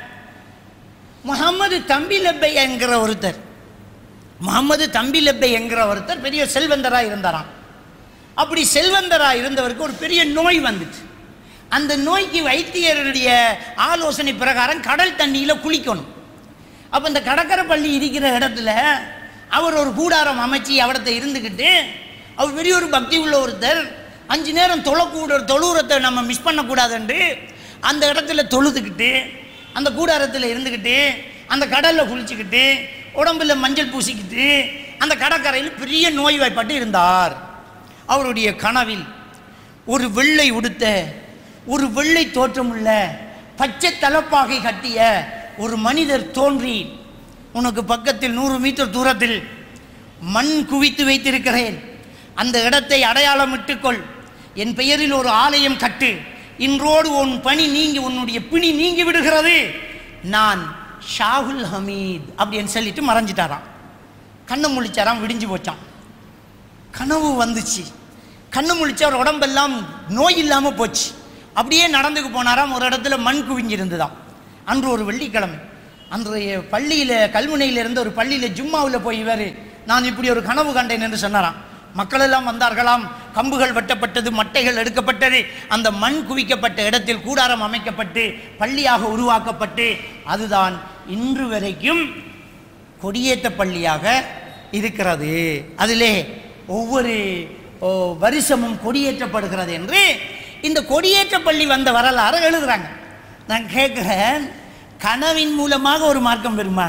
முகமது தம்பி லப்பை என்கிற ஒருத்தர், முகமது தம்பி லப்பை என்கிற ஒருத்தர் பெரிய செல்வந்தராக இருந்தாராம். அப்படி செல்வந்தராக இருந்தவருக்கு ஒரு பெரிய நோய் வந்துச்சு. அந்த நோய்க்கு வைத்தியருடைய ஆலோசனை பிரகாரம் கடல் தண்ணியில் குளிக்கணும். அப்போ இந்த கடற்கரை பள்ளி இருக்கிற இடத்துல அவர் ஒரு கூடாரம் அமைச்சு அவடத்தை இருந்துக்கிட்டு, அவர் பெரிய ஒரு பக்தி உள்ள ஒருத்தர், 5 நேரம் தொழுறத்தை நம்ம மிஸ் பண்ணக்கூடாதுன்று அந்த இடத்துல தொழுதுக்கிட்டு, அந்த கூடாரத்தில் இருந்துக்கிட்டு, அந்த கடலில் குளிச்சுக்கிட்டு, உடம்புல மஞ்சள் பூசிக்கிட்டு, அந்த கடற்கரையில் பெரிய நோய்வாய்ப்பட்டு இருந்தார். அவருடைய கனவில் ஒரு வெள்ளை உடுத்த, ஒரு வெள்ளை தோற்றமுள்ள, பச்சை தலப்பாகை கட்டிய ஒரு மனிதர் தோன்றி, உனக்கு பக்கத்தில் 100 மீட்டர் தூரத்தில் மண் குவித்து வைத்திருக்கிறேன், அந்த இடத்தை அடையாளமிட்டுக்கொள், என் பெயரில் ஒரு ஆலயம் கட்டு, இன்றோடு உன் பணி நீங்கி உன்னுடைய பிணி நீங்கி விடுகிறது, நான் ஷாஹுல் ஹமீத் அப்படின்னு சொல்லிட்டு மறைஞ்சிட்டாராம். கண்ணை முழிச்சாராம், விடிஞ்சு போச்சான். கனவு வந்துச்சு. கண்ணு முழிச்சு அவர் உடம்பெல்லாம் நோய் இல்லாமல் போச்சு. அப்படியே நடந்துக்கு போனாராம். ஒரு இடத்துல மண் குவிஞ்சிருந்துதான். அன்று ஒரு வெள்ளிக்கிழமை, அன்றைய பள்ளியில் கல்முனையிலிருந்து ஒரு பள்ளியில் ஜும்மாவில் போய் இவர் நான் இப்படி ஒரு கனவு கண்டேன் என்று சொன்னாராம். மக்கள் எல்லாம் வந்தார்களாம். கம்புகள் வெட்டப்பட்டது, மட்டைகள் எடுக்கப்பட்டது. அந்த மண் குவிக்கப்பட்ட இடத்தில் கூடாரம் அமைக்கப்பட்டு பள்ளியாக உருவாக்கப்பட்டு அதுதான் இன்று வரைக்கும் கொடியேற்ற பள்ளியாக இருக்கிறது. அதிலே ஒவ்வொரு வருஷமும் கொடியேற்றப்படுகிறது என்று இந்த கொடியேற்ற பள்ளி வந்த வரலாறு எழுதுறாங்க. நான் கேட்கிறேன், கனவின் மூலமாக ஒரு மார்க்கம் வருமா?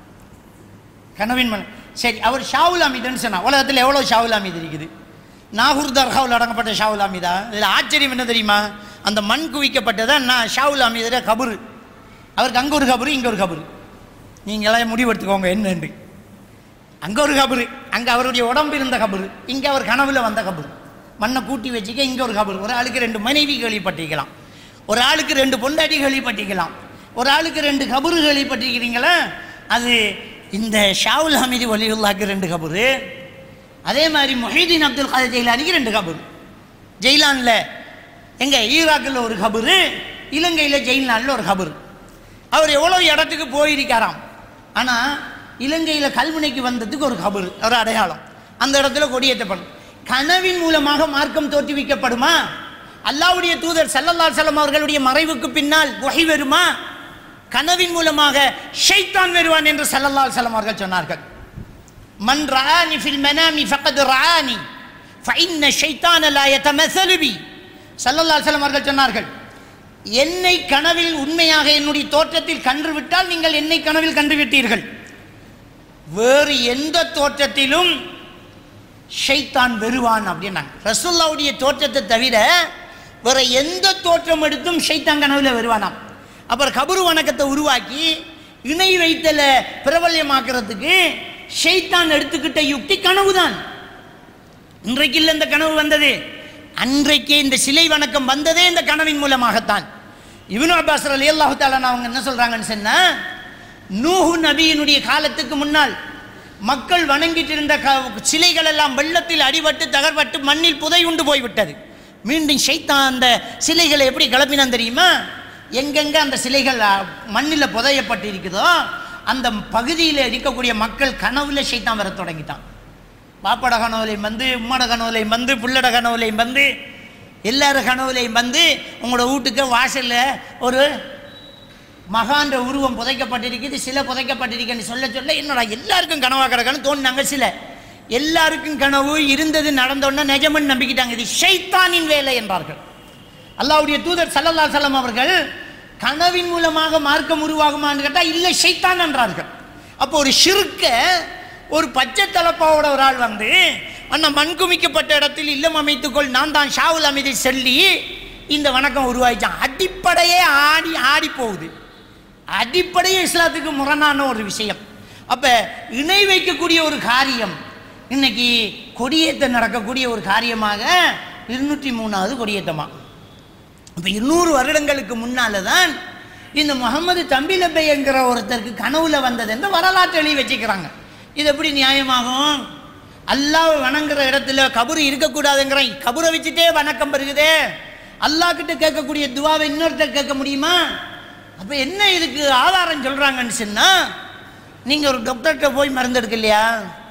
கனவின் மூலம் சரி, அவர் ஷாவுல் அமீதுன்னு சொன்னா. உலகத்தில் எவ்வளோ ஷாவுல் அமீது இருக்குது? நாகூர் தர்காவில் அடங்கப்பட்ட ஷாவுல் அமீதா? இதில் ஆச்சரியம் என்ன தெரியுமா? அந்த மண் குவிக்கப்பட்டதான் நான் ஷாவுல் அமீதுற கபரு. அவருக்கு அங்கே ஒரு கபரு, இங்கே ஒரு கபரு. நீங்களாம் முடிவெடுத்துக்கோங்க என்னென்று. அங்கே ஒரு கபரு, அங்கே அவருடைய உடம்பு இருந்த கபரு, இங்கே அவர் கனவுல வந்த கபரு. மண்ணை கூட்டி வச்சுக்க இங்கே ஒரு கபரு. ஒரு ஆளுக்கு 2 மனைவி கேள்விப்பட்டிருக்கலாம், ஒரு ஆளுக்கு 2 பொண்டாட்டி கேள்விப்பட்டிருக்கலாம், ஒரு ஆளுக்கு 2 கபரு கேள்விப்பட்டிருக்கிறீங்களா? அது இந்த ஷாவுல் ஹமீது வலியுல்லாக்கு 2 கபரு. அதே மாதிரி முஹிதீன் அப்துல் காதர் ஜெயிலானிக்கு 2 கபரு. ஜெயிலானில் எங்க ஈராக்கில் ஒரு கபரு, இலங்கையில் ஜெயிலானில் ஒரு கபரு. அவர் எவ்வளோ இடத்துக்கு போயிருக்காராம். ஆனால் இலங்கையில் கல்முனைக்கு வந்ததுக்கு ஒரு கபரு, ஒரு அடையாளம். அந்த இடத்துல கொடியேற்றப்படும். கனவின் மூலமாக மார்க்கம் தோற்றுவிக்கப்படுமா? அல்லாஹ்வுடைய தூதர் ஸல்லல்லாஹு அலைஹி வஸல்லம் அவர்களுடைய மறைவுக்கு பின்னால் வஹி வருமா? கனவின் மூலமாக ஷைத்தான் வருவான் என்று ஸல்லல்லாஹு அலைஹி வஸல்லம் அவர்கள் சொன்னார்கள். மன் ரஆனி ஃபில் மனாமி ஃபகத் ரஆனி ஃபஇன்ன ஷைத்தான லா யதமஸலு பி. ஸல்லல்லாஹு அலைஹி வஸல்லம் அவர்கள் சொன்னார்கள், என்னை கனவில் உண்மையாக என்னுடைய தோற்றத்தில் கண்டுவிட்டால் நீங்கள் என்னை கனவில் கண்டுவிட்டீர்கள். வேறு எந்த தோற்றத்திலும் ஷைத்தான் வருவான் அப்படின்னாங்க. ரசூலுல்லாஹ்வுடைய தோற்றத்தை தவிர வேற எந்த தோற்றம் எடுத்தும் ஷைத்தான் கனவுல வருவானாம். அப்புறம் கபரு வணக்கத்தை உருவாக்கி இணை வைத்தல பிரபல்யமாக்குறதுக்கு ஷைத்தான் எடுத்துக்கிட்ட யுக்தி கனவு தான். இன்றைக்கு இல்லை இந்த கனவு வந்தது, அன்றைக்கே இந்த சிலை வணக்கம் வந்ததே இந்த கனவின் மூலமாகத்தான். இப்னு அப்பாஸ் ரலியல்லாஹு தஆலா அவங்க என்ன சொல்றாங்கன்னு சொன்னா, நூஹ் நபியினுடைய காலத்துக்கு முன்னால் மக்கள் வணங்கிட்டு இருந்த சிலைகள் எல்லாம் வெள்ளத்தில் அடிபட்டு தகர்பட்டு மண்ணில் புதையுண்டு போய்விட்டது. மீண்டும் ஷைத்தான் அந்த சிலைகளை எப்படி கிளப்பினான் தெரியுமா? எங்கெங்க அந்த சிலைகள் மண்ணில் புதையப்பட்டு இருக்குதோ அந்த பகுதியில் இருக்கக்கூடிய மக்கள் கனவுல ஷைத்தான் வர தொடங்கிட்டான். பாப்பட கனவுலையும் வந்து, உம்மட கனவுலையும் வந்து, புள்ளட கனவுலையும் வந்து, எல்லாரும் கனவுலையும் வந்து உங்களோட வீட்டுக்கு வாசலில் ஒரு மகான்ற உருவம் புதைக்கப்பட்டிருக்குது, சிலை புதைக்கப்பட்டிருக்குன்னு சொல்ல சொல்ல என்னடா எல்லாருக்கும் கனவாக கிடக்குன்னு தோணினாங்க. சில எல்லாருக்கும் கனவு இருந்தது நடந்தோன்னா நிஜமன்னு நம்பிக்கிட்டாங்க. இது ஷைத்தானின் வேலை என்றார்கள். அல்லாஹ்வுடைய தூதர் ஸல்லல்லாஹு அலைஹி வஸல்லம் அவர்கள் கனவின் மூலமாக மார்க்கம் உருவாகுமான்னு கேட்டால் இல்லை, ஷைத்தான் என்றார்கள். அப்போ ஒரு ஷிர்க்க ஒரு பச்சை தலப்பாவோட ஒரு ஆள் வந்து அண்ணா மண் குமிக்கப்பட்ட இடத்தில் இல்லம் அமைத்துக்கொள், நான் தான் ஷாவுல் அமீதை சொல்லி இந்த வணக்கம் உருவாயிச்சான். அடிப்படையே ஆடி போகுது. அடிப்படையே இஸ்லாத்துக்கு முரணான ஒரு விஷயம். அப்போ இணை வைக்கக்கூடிய ஒரு காரியம் இன்னைக்கு கொடியேற்ற நடக்கக்கூடிய ஒரு காரியமாக 203வது கொடியேற்றமா. இப்போ 200 வருடங்களுக்கு முன்னால தான் இந்த முகமது தம்பிலப்பை என்கிற ஒருத்தருக்கு கனவுல வந்தது என்று வரலாற்று எழுதி வச்சுக்கிறாங்க. இது எப்படி நியாயமாகும்? அல்லாஹ் வணங்குற இடத்துல கபரு இருக்கக்கூடாதுங்கிற கபரை வச்சுட்டே வணக்கம் பெறுகுதே. அல்லாஹ் கிட்ட கேட்கக்கூடிய துவாவை இன்னொருத்தர் கேட்க முடியுமா? அப்போ என்ன இதுக்கு ஆதாரம் சொல்கிறாங்கன்னு சொன்னால், நீங்கள் ஒரு டாக்டர்கிட்ட போய் மருந்து எடுக்க இல்லையா,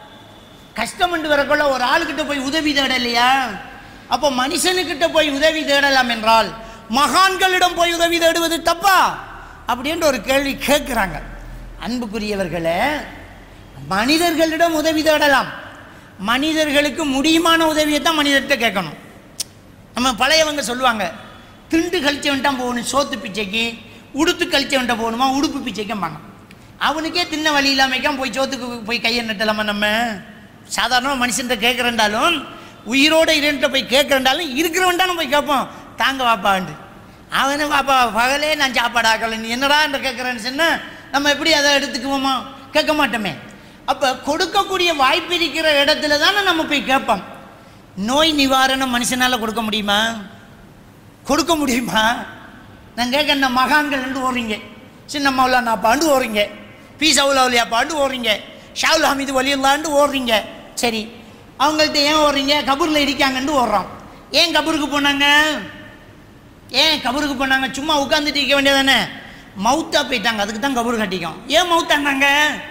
கஷ்டம்னு வரக்குள்ள ஒரு ஆளுக்கிட்ட போய் உதவி தேட இல்லையா? அப்போ மனுஷனுக்கிட்ட போய் உதவி தேடலாம் என்றால் மகான்களிடம் போய் உதவி தேடுவது தப்பா அப்படின்ற ஒரு கேள்வி கேட்குறாங்க. அன்புக்குரியவர்களே, மனிதர்களிடம் உதவி தேடலாம். மனிதர்களுக்கு முடியுமான உதவியை தான் மனிதர்கிட்ட கேட்கணும். நம்ம பழையவங்க சொல்லுவாங்க, திண்டு கழிச்சவன்ட்டான் போகணும் சோத்து பிச்சைக்கு, உடுத்து கழிச்சவன்ட்ட போகணுமா உடுப்பு பிச்சைக்கும்பாங்க. அவனுக்கே தின்ன வழி இல்லாமைக்கான் போய் சோத்துக்கு போய் கையை நட்டலாமா? நம்ம சாதாரணமாக மனுஷன்கிட்ட கேட்குறேன்டாலும், உயிரோடு இருன்ட்ட போய் கேட்குறேன்டாலும் இருக்கிறவன்டாலும் போய் கேட்போம், தாங்க வாப்பாண்டு. அவனை வாப்பா பகலே நான் சாப்பாடு ஆக்கலை, நீ என்னடா என்று கேட்குறேன்னு சொன்னால் நம்ம எப்படி அதை எடுத்துக்குவோமா? கேட்க மாட்டோமே. அப்போ கொடுக்கக்கூடிய வாய்ப்பு இருக்கிற இடத்துல தானே நம்ம போய் கேட்போம். நோய் நிவாரணம் மனுஷனால் கொடுக்க முடியுமா? கொடுக்க முடியுமா? நான் கேட்க மகான்கள் ரெண்டு ஓடுறீங்க, சின்ன மௌலானா பாண்டு ஓடுறீங்க, பி சவுலாவுலியா பாண்டு ஓடுறீங்க, ஷாவுல் ஹமீது வலியுல்லாண்டு ஓடுறீங்க. சரி, அவங்கள்ட்ட ஏன் ஓடுறீங்க? கபூரில் இருக்காங்கன்னு ஓடுறோம். ஏன் கபூருக்கு போனாங்க? ஏன் கபருக்கு போனாங்க? சும்மா உட்காந்துட்டு இருக்க வேண்டியதானே? மவுத்தா போயிட்டாங்க, அதுக்கு தான் கபரு கட்டிக்கும். ஏன் மவுத்தானாங்க?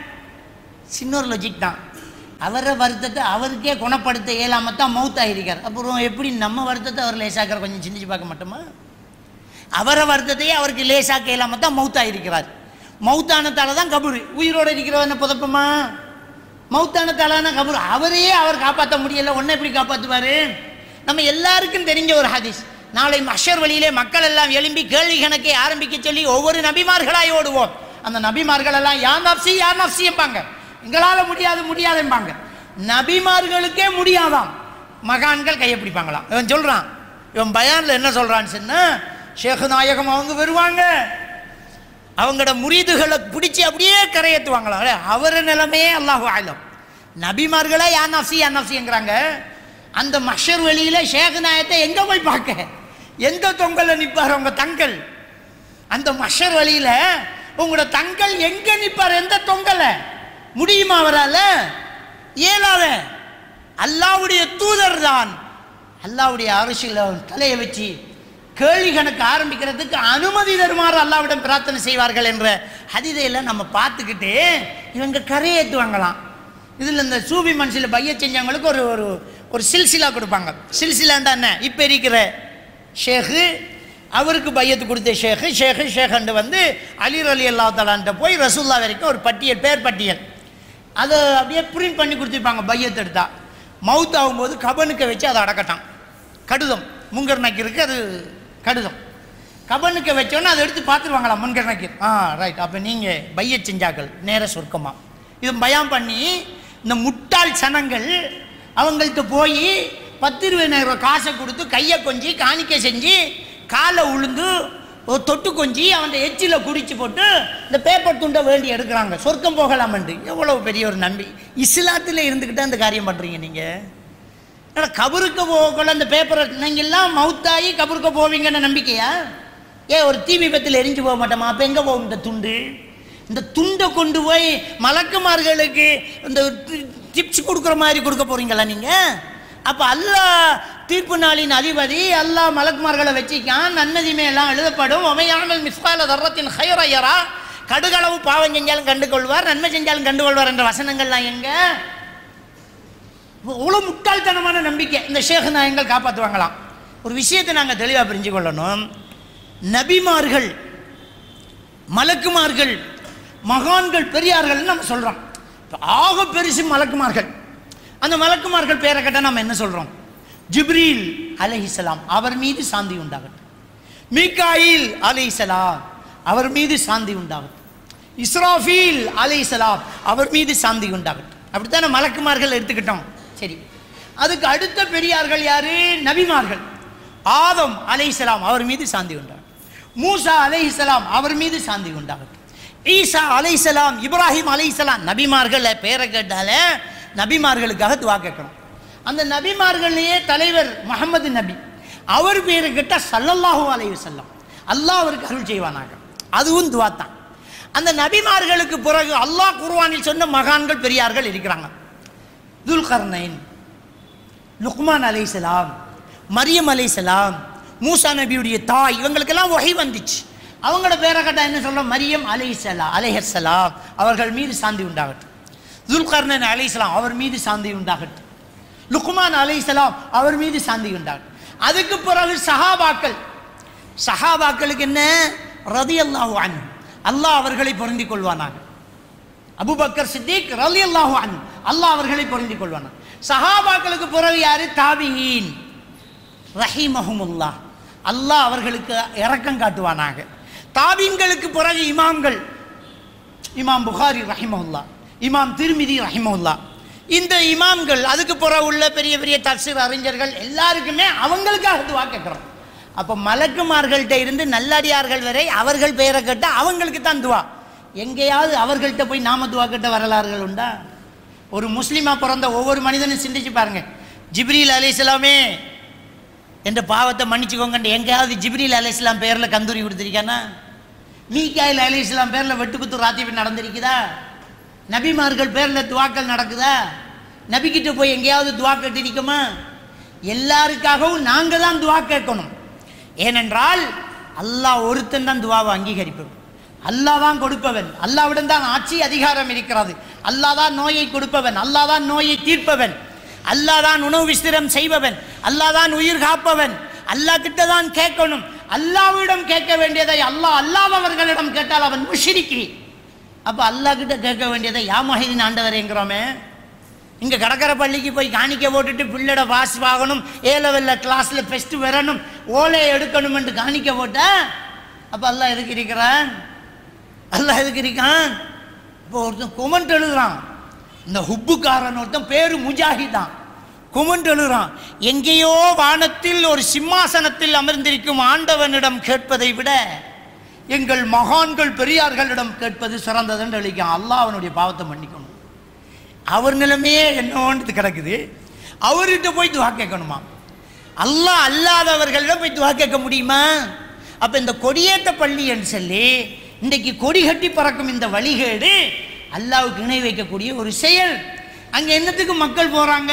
சின்ன ஒரு லாஜிக் தான். அவரை வருத்தத்தை அவருக்கே குணப்படுத்த இயலாம தான் மவுத்தாகிருக்கார். அப்புறம் எப்படி நம்ம வருத்தத்தை அவர் லேசாக்கிற? கொஞ்சம் சிந்திச்சு பார்க்க மாட்டோமா? அவரை வருத்தத்தையே அவருக்கு லேசாக்க இயலாம தான் மவுத்தாகிருக்கிறார். மவுத்தானத்தால தான் கபரு. உயிரோடு இருக்கிறவன புதப்பமா? மவுத்தானத்தாலான கபரு. அவரையே அவர் காப்பாற்ற முடியல, ஒன்றை எப்படி காப்பாற்றுவார்? நம்ம எல்லாருக்கும் தெரிஞ்ச ஒரு ஹதீஸ். நாளை மஹ்ஷர் வழியிலே மக்கள் எல்லாம் எழும்பி கேள்வி கணக்கை ஆரம்பிக்க சொல்லி ஒவ்வொரு நபிமார்களாய் ஓடுவோம். அந்த நபிமார்கள் எல்லாம் யா நப்சி யா நப்சி என்பாங்க. எங்களால் முடியாது முடியாதும்பாங்க. நபிமார்களுக்கே முடியாதாம். மகான்கள் கையை பிடிப்பாங்களாம். இவன் சொல்கிறான், இவன் பயானில் என்ன சொல்கிறான்னு சொன்னா, ஷேக் நாயகம் அவங்க வருவாங்க, அவங்களோட முரீதுகளை பிடிச்சி அப்படியே கரையேற்றுவாங்களா. அவர் நிலைமையே அல்லாஹு ஆலம். நபிமார்களே யா நப்சிங்கிறாங்க. அந்த மஹ்ஷர் வெளியில ஷேக் நாயத்தை எங்க போய் பார்க்க? எந்த தொங்கல்ல நிற்பார் உங்க தங்கள்? அந்த மஹ்ஷர் வழியில உங்களோட தங்கள் எங்க நிற்பார்? எந்த தொங்கல முடியுமா அவரால? இயலாத. அல்லாஹ்வுடைய தூதர் தான் அல்லாஹ்வுடைய அரிசில தலையை வச்சு கேள்வி கணக்கு ஆரம்பிக்கிறதுக்கு அனுமதி தருமாறு அல்லாஹ்விடம் பிரார்த்தனை செய்வார்கள் என்ற ஹதீஸையெல்லாம் நம்ம பார்த்துக்கிட்டு இவங்க கரையேற்றுவாங்களாம். இதில் இந்த சூபி மனசில் பைய செஞ்சவங்களுக்கு ஒரு ஒரு ஒரு சில்சிலா கொடுப்பாங்க. சில்சிலாண்டா என்ன? இப்போ இருக்கிற ஷேகு அவருக்கு பையத்து கொடுத்த ஷேഖண்டு வந்து அலி ரலியல்லாஹு தஆலான்ட்ட போய் ரசூல்லா வரைக்கும் ஒரு பட்டியல், பேர் பட்டியல், அதை அப்படியே பிரிண்ட் பண்ணி கொடுத்துருப்பாங்க. பையத்து எடுத்தா மவுத் ஆகும்போது கபனுக்க வச்சு அதை அடக்கட்டான். கடுதம் முங்கர் நக்கீருக்கு அது கடுதம். கபனுக்க வச்சோன்னா அதை எடுத்து பார்த்துருவாங்களாம் முன்கர் நக்கீர். ரைட், அப்போ நீங்கள் பைய செஞ்சாக்கள் நேர சொர்க்கமா. இது பயம் பண்ணி இந்த முட்டாள் சனங்கள் அவங்கள்ட்ட போய் 10,000 காசை கொடுத்து கையை கொஞ்சி காணிக்கை செஞ்சு காலை உளுந்து ஒரு தொட்டு கொஞ்சி அவன் எச்சில குடிச்சு போட்டு இந்த பேப்பர் துண்டை வேண்டி எடுக்கிறாங்க சொர்க்கம் போகலாமண்டு. எவ்வளவு பெரிய ஒரு நம்பி இஸ்லாத்தில் இருந்துக்கிட்டே அந்த காரியம் பண்ணுறீங்க நீங்கள். ஆனால் கபருக்கு போகல அந்த பேப்பரை நீங்கள்லாம் மவுத்தாகி கபருக்கு போவீங்கன்னு நம்பிக்கையா? ஏன் ஒரு தீ விபத்தில் எரிஞ்சு போக மாட்டோமா? அப்போ எங்கே போகும் இந்த துண்டு? இந்த துண்டை கொண்டு போய் மலக்குமார்களுக்கு இந்த டிப்ஸ் கொடுக்குற மாதிரி கொடுக்க போறீங்களா நீங்கள்? அப்போ அல்லாஹ் தீர்ப்பு நாளின் அதிபதி, அல்லாஹ் மலக்குமார்களை வச்சிக்கான், நன்மதிமே எல்லாம் எழுதப்படும். ஒமையாமல் மிஸ்கால தர்ரத்தின் ஹைர யரா, கடுகளவு பாவம் செஞ்சாலும் கண்டுகொள்வார், நன்மை செஞ்சாலும் கண்டுகொள்வார் என்ற வசனங்கள்லாம் எங்க? அவ்வளோ முட்டாள்தனமான நம்பிக்கை. இந்த ஷேக் நாயங்கள் காப்பாற்றுவாங்களாம். ஒரு விஷயத்தை நாங்கள் தெளிவாக புரிஞ்சு கொள்ளணும். நபிமார்கள், மலக்குமார்கள், மகான்கள், பெரியார்கள் நம்ம சொல்கிறோம். ஆக பெருசு மலக்குமார்கள். அந்த மலக்குமார்கள் பேரை கேட்டால் நம்ம என்ன சொல்கிறோம்? ஜிப்ரீல் அலைஹிஸ்ஸலாம் அவர் மீது சாந்தி உண்டாகட்டும், மீகாயில் அலைஹிஸ்ஸலாம் அவர் மீது சாந்தி உண்டாகட்டும், இஸ்ராஃபீல் அலைஹிஸ்ஸலாம் அவர் மீது சாந்தி உண்டாகட்டும். அப்படித்தானே மலக்குமார்கள் எடுத்துக்கிட்டோம். சரி, அதுக்கு அடுத்த பெரியார்கள் யாரு? நபிமார்கள். ஆதம் அலைஹிஸ்ஸலாம் அவர் மீது சாந்தி உண்டாகட்டும், மூசா அலைஹிஸ்ஸலாம் அவர் மீது சாந்தி உண்டாகட்டும், ஈசா அலைஹிஸ்ஸலாம், இப்ராஹிம் அலைஹிஸ்ஸலாம். நபிமார்கள் பேரை கேட்டால நபிமார்களுக்காக துவா கேட்கணும். அந்த நபிமார்களையே தலைவர் முஹம்மது நபி, அவர் பேரை கேட்டால் ஸல்லல்லாஹு அலைஹி வஸல்லம், அல்லாஹ் அவருக்கு அருள் செய்வானாக. அதுவும் துவா தான். அந்த நபிமார்களுக்கு பிறகு அல்லாஹ் குர்ஆனில் சொன்ன மகான்கள், பெரியார்கள் இருக்கிறாங்க. துல்கர்னைன், லுக்மான் அலைஹிஸ்ஸலாம், மரியம் அலைஹிஸ்ஸலாம், மூசா நபியுடைய தாய், இவங்களுக்கெல்லாம் வஹி வந்துச்சு. அவங்களோட பேரை கேட்டால் என்ன சொல்கிறோம்? மரியம் அலைஹிஸ்ஸலாம் அவர்கள் மீது சாந்தி உண்டாகட்டும், துல்கர்னைன் அலைஹிஸ்ஸலாம் அவர் மீது சாந்தி உண்டாகட்டும், லுக்மான் அலைஹிஸ்ஸலாம் அவர் மீது சாந்தி உண்டாகட்டும். அதுக்கு பிறகு சஹாபாக்கள். சஹாபாக்களுக்கு என்ன? ரலியல்லாஹு அன்ஹு, அல்லாஹ் அவர்களை பொருந்திக் கொள்வானாக. அபூபக்கர் சித்திக் ரலியல்லாஹு அன்ஹு, அல்லாஹ் அவர்களை பொருந்திக் கொள்வானாக. சஹாபாக்களுக்கு பிறகு யாரு? தாபிஈன் ரஹிமஹுமுல்லாஹ், அல்லாஹ் அவர்களுக்கு இரக்கம் காட்டுவானாக. தாபீன்களுக்கு பிறகு இமாம்கள், இமாம் புகாரி ரஹிமஹுல்லாஹ், இமாம் திர்மிதி ரஹிமஹுல்லாஹ். இந்த இமாம்கள், அதுக்கு பிறகு உள்ள பெரிய பெரிய தஃசீர் அறிஞர்கள் எல்லாருக்குமே அவங்களுக்காக துவா கேட்குறோம். அப்போ மலக்குமார்கள்ட்ட இருந்து நல்லடியார்கள் வரை அவர்கள் பெயரை கேட்டால் அவங்களுக்கு தான் துவா. எங்கேயாவது அவர்கள்ட்ட போய் நாம துவா கேட்ட வரலாறுகள் உண்டா? ஒரு முஸ்லீமா பிறந்த ஒவ்வொரு மனிதனும் சிந்திச்சு பாருங்க. ஜிப்ரீல் அலைஹிஸ்ஸலாமே என்ற பாவத்தை மன்னிச்சுக்கோங்க, எங்கேயாவது ஜிப்ரீல் அலைஹிஸ்ஸலாம் பேரில் கந்தூரி கொடுத்துருக்கானா? மீகாயில் அலைஹிஸ்ஸலாம் பேரில் வெட்டுக்குத்து ராத்திரி நடந்திருக்குதா? நபிமார்கள் பேரில் துவாக்கள் நடக்குதா? நபிக்கிட்ட போய் எங்கேயாவது துவா கேட்டிருக்கோமா? எல்லாருக்காகவும் நாங்கள் தான் துவா கேட்கணும். ஏனென்றால் அல்லாஹ் ஒருத்தன் தான் துவாவை அங்கீகரிப்பவன், அல்லாஹ் தான் கொடுப்பவன், அல்லாஹ்விடம் தான் ஆட்சி அதிகாரம் இருக்கிறது, அல்லாஹ் தான் நோயை கொடுப்பவன், அல்லாஹ் தான் நோயை தீர்ப்பவன், அல்லாஹ் தான் உணவு விஸ்திரம் செய்பவன், அல்லாஹ் தான் உயிர் காப்பவன். அல்லாஹ் கிட்ட தான் கேட்கணும். அல்லாஹ்விடம் கேட்க வேண்டியதை அல்லாதவர்களிடம் கேட்டால் அவன் முஷ்ரிக்கி. அப்போ அல்லாஹ் கிட்ட கேட்க வேண்டியதை யா மொஹிதீன் ஆண்டவரேங்கிறோமே. இங்கே கடற்கரை பள்ளிக்கு போய் காணிக்க போட்டுட்டு பிள்ளையோட பாஸ் வாங்கணும், ஏ லெவலில் கிளாஸில் ஃபெஸ்ட் வரணும், ஓலையை எடுக்கணும் என்று காணிக்க போட்ட அப்போ அல்லாஹ் எதுக்கு இருக்கிறான்? அல்லாஹ் எதுக்கு இருக்கான்? இப்போ ஒருத்தன் கொமெண்ட் எழுதுறான், இந்த ஹுப்புக்காரன் ஒருத்தன் பேரு முஜாஹிதான், கொமெண்ட் எழுதுறான், எங்கேயோ வானத்தில் ஒரு சிம்மாசனத்தில் அமர்ந்திருக்கும் ஆண்டவனிடம் கேட்பதை விட எங்கள் மகான்கள் பெரியார்களிடம் கேட்பது சிறந்தது என்று எழுதிக்கான். அல்லாஹ் அவனுடைய பாவத்தை மன்னிக்கணும். அவர் நிலைமையே என்னோன்றது கிடக்குது, அவர்கிட்ட போய் துவா கேட்கணுமா? அல்லாஹ் அல்லாதவர்களிடம் போய் துவா கேட்க முடியுமா? அப்போ இந்த கொடியேற்ற பள்ளி என்று சொல்லி இன்றைக்கு கொடி கட்டி பறக்கும் இந்த வழிகேடு அல்லாஹ்வுக்கு இணை வைக்கக்கூடிய ஒரு செயல். அங்கே என்னத்துக்கு மக்கள் போகிறாங்க?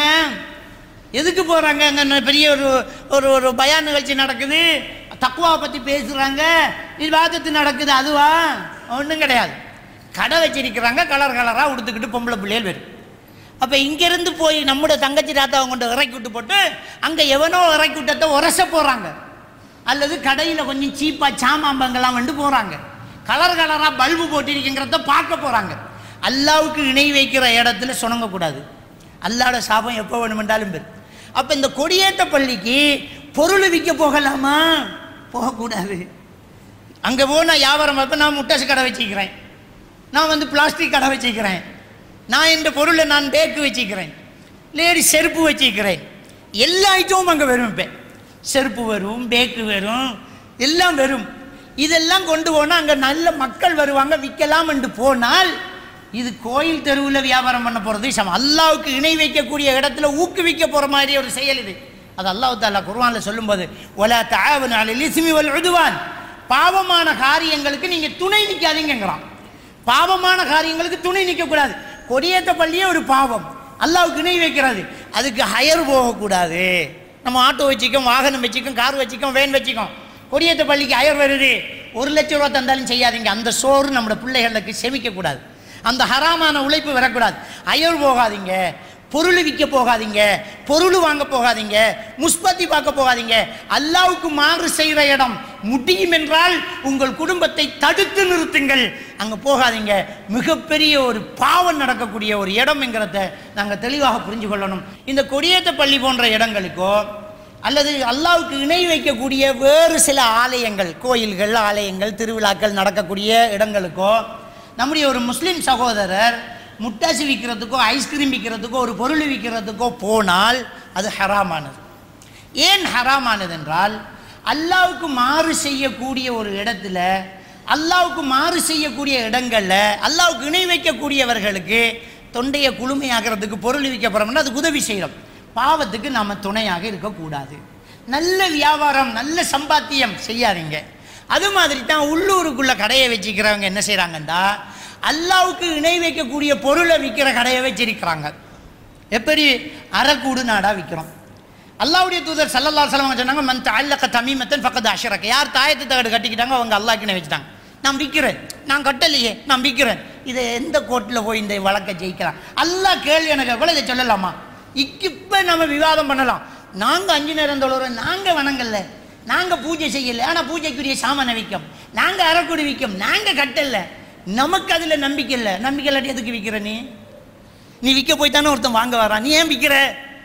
எதுக்கு போகிறாங்க? அங்கே பெரிய ஒரு ஒரு ஒரு பயான் நிகழ்ச்சி நடக்குது, தக்வாவை பற்றி பேசுகிறாங்க, இபாதத்து நடக்குது, அதுவா? ஒன்றும் கிடையாது. கடை வச்சிருக்கிறாங்க, கலர் கலராக உடுத்துக்கிட்டு பொம்பளை பிள்ளைகள் வரும். அப்போ இங்கேருந்து போய் நம்முடைய தங்கச்சி தாத்தாவை கொண்டு இறக்கி விட்டு போட்டு அங்கே எவனோ இறக்கி விட்டத்தை உரச போகிறாங்க, அல்லது கடையில் கொஞ்சம் சீப்பாக சாமாம்பங்கள்லாம் வந்து போகிறாங்க, கலர் கலராக பல்பு போட்டிருக்குங்கிறத பார்க்க போகிறாங்க. அல்லாவுக்கு இணை வைக்கிற இடத்துல சுணங்கக்கூடாது. அல்லாவோட சாபம் எப்போ வேணுமென்றாலும் பெரு. அப்போ இந்த கொடியேற்ற பள்ளிக்கு பொருள் விற்க போகலாமா? போகக்கூடாது. அங்கே போனால் வியாபாரம் பார்ப்பேன், நான் முட்டாசு கடை வச்சுக்கிறேன், நான் வந்து பிளாஸ்டிக் கடை வச்சுக்கிறேன், நான் இந்த பொருளை நான் பேக்கு வச்சுக்கிறேன், லேடி செருப்பு வச்சுக்கிறேன், எல்லா ஐட்டமும் அங்கே வரும். இப்போ செருப்பு வரும், பேக்கு வரும், எல்லாம் வரும். இதெல்லாம் கொண்டு போனால் அங்கே நல்ல மக்கள் வருவாங்க, விற்கலாம் என்று போனால் இது கோயில் தெருவில் வியாபாரம் பண்ண போகிறது சமம். அல்லாவுக்கு இணை வைக்கக்கூடிய இடத்துல ஊக்குவிக்க போகிற மாதிரி ஒரு செயல் இது. அது அல்லாஹ் தஆலா குர்ஆனில் சொல்லும்போது வலா தஆவனு அலல் இஸ்மி வல் உதுவான், பாவமான காரியங்களுக்கு நீங்கள் துணை நிற்காதீங்கிறான். பாவமான காரியங்களுக்கு துணை நிற்கக்கூடாது. கொடியேற்ற பள்ளியே ஒரு பாவம், அல்லாவுக்கு இணை வைக்கிறது, அதுக்கு ஹயர் போகக்கூடாது. நம்ம ஆட்டோ வச்சுக்கோம், வாகனம் வச்சுக்கோம், கார் வச்சுக்கோம், வேன் வச்சுக்கோம், கொடியேற்ற பள்ளிக்கு ஹயர் வருது, 1 லட்சம் ரூபா தந்தாலும் செய்யாதீங்க. அந்த சோறு நம்மளோட பிள்ளைகளுக்கு செமிக்கக்கூடாது, அந்த ஹராமான உழைப்பு வரக்கூடாது. அயர் போகாதீங்க, பொருள் விற்க போகாதீங்க, பொருள் வாங்க போகாதீங்க, முஸ்பத்தி பார்க்க போகாதீங்க. அல்லாவுக்கு மாறு செய்கிற இடம் முடியும் என்றால் உங்கள் குடும்பத்தை தடுத்து நிறுத்துங்கள், அங்கே போகாதீங்க. மிகப்பெரிய ஒரு பாவம் நடக்கக்கூடிய ஒரு இடம்ங்கிறத நாங்கள் தெளிவாக புரிஞ்சு கொள்ளணும். இந்த கொடியேற்ற பள்ளி போன்ற இடங்களுக்கோ அல்லது அல்லாவுக்கு இணை வைக்கக்கூடிய வேறு சில ஆலயங்கள், கோயில்கள், ஆலயங்கள், திருவிழாக்கள் நடக்கக்கூடிய இடங்களுக்கோ நம்முடைய ஒரு முஸ்லீம் சகோதரர் முட்டாசி விற்கிறதுக்கோ ஐஸ்கிரீம் விற்கிறதுக்கோ ஒரு பொருள் விற்கிறதுக்கோ போனால் அது ஹராமானது. ஏன் ஹராமானது என்றால் அல்லாவுக்கு மாறு செய்யக்கூடிய ஒரு இடத்துல, அல்லாவுக்கு மாறு செய்யக்கூடிய இடங்களில் அல்லாவுக்கு இணை வைக்கக்கூடியவர்களுக்கு தொண்டையை குளுமையாகிறதுக்கு பொருள் விற்க போகிறோம்னா அதுக்கு உதவி செய்கிறோம். பாவத்துக்கு நாம் துணையாக இருக்கக்கூடாது. நல்ல வியாபாரம், நல்ல சம்பாத்தியம் செய்யாதீங்க. அது மாதிரி தான் உள்ளூருக்குள்ளே கடையை வச்சுக்கிறவங்க என்ன செய்கிறாங்கன்னா அல்லாவுக்கு இணை வைக்கக்கூடிய பொருளை விற்கிற கடையை வச்சிருக்கிறாங்க. எப்படி? அறக்கூடு நாடாக விற்கிறோம். அல்லாவுடைய தூதர் ஸல்லல்லாஹு அலைஹி வஸல்லம் சொன்னாங்க, மன் தஅல்லக தமீமத்தன் ஃபக்கத் அஷ்ரக, யார் தாயத்து தகடு கட்டிக்கிட்டாங்க அவங்க அல்லாஹ்க்கு இணை வச்சுட்டாங்க. நான் விற்கிறேன், நான் கட்டலையே, நான் விற்கிறேன். இதை எந்த கோர்ட்டில் போய் இந்த வழக்கை ஜெயிக்கலாம்? அல்லாஹ் கேள்வி எனக்கு கூட இதை சொல்லலாமா? இப்போ நம்ம விவாதம் பண்ணலாம். நாங்கள் 5 நேரம் தொழுகிறோம், நாங்கள் வணங்கல, நாங்கள் பூஜை செய்யலை, ஆனால் பூஜைக்குரிய சாமானை விற்கும், நாங்கள் அறக்கூடு விற்கும், நாங்கள் கட்டலை, நமக்கு அதில் நம்பிக்கை இல்லை. நம்பிக்கை இல்லாட்டி எதுக்கு விற்கிற? நீ விற்க போய் தானே ஒருத்தன் வாங்க வரான், நீ ஏன் விற்கிற?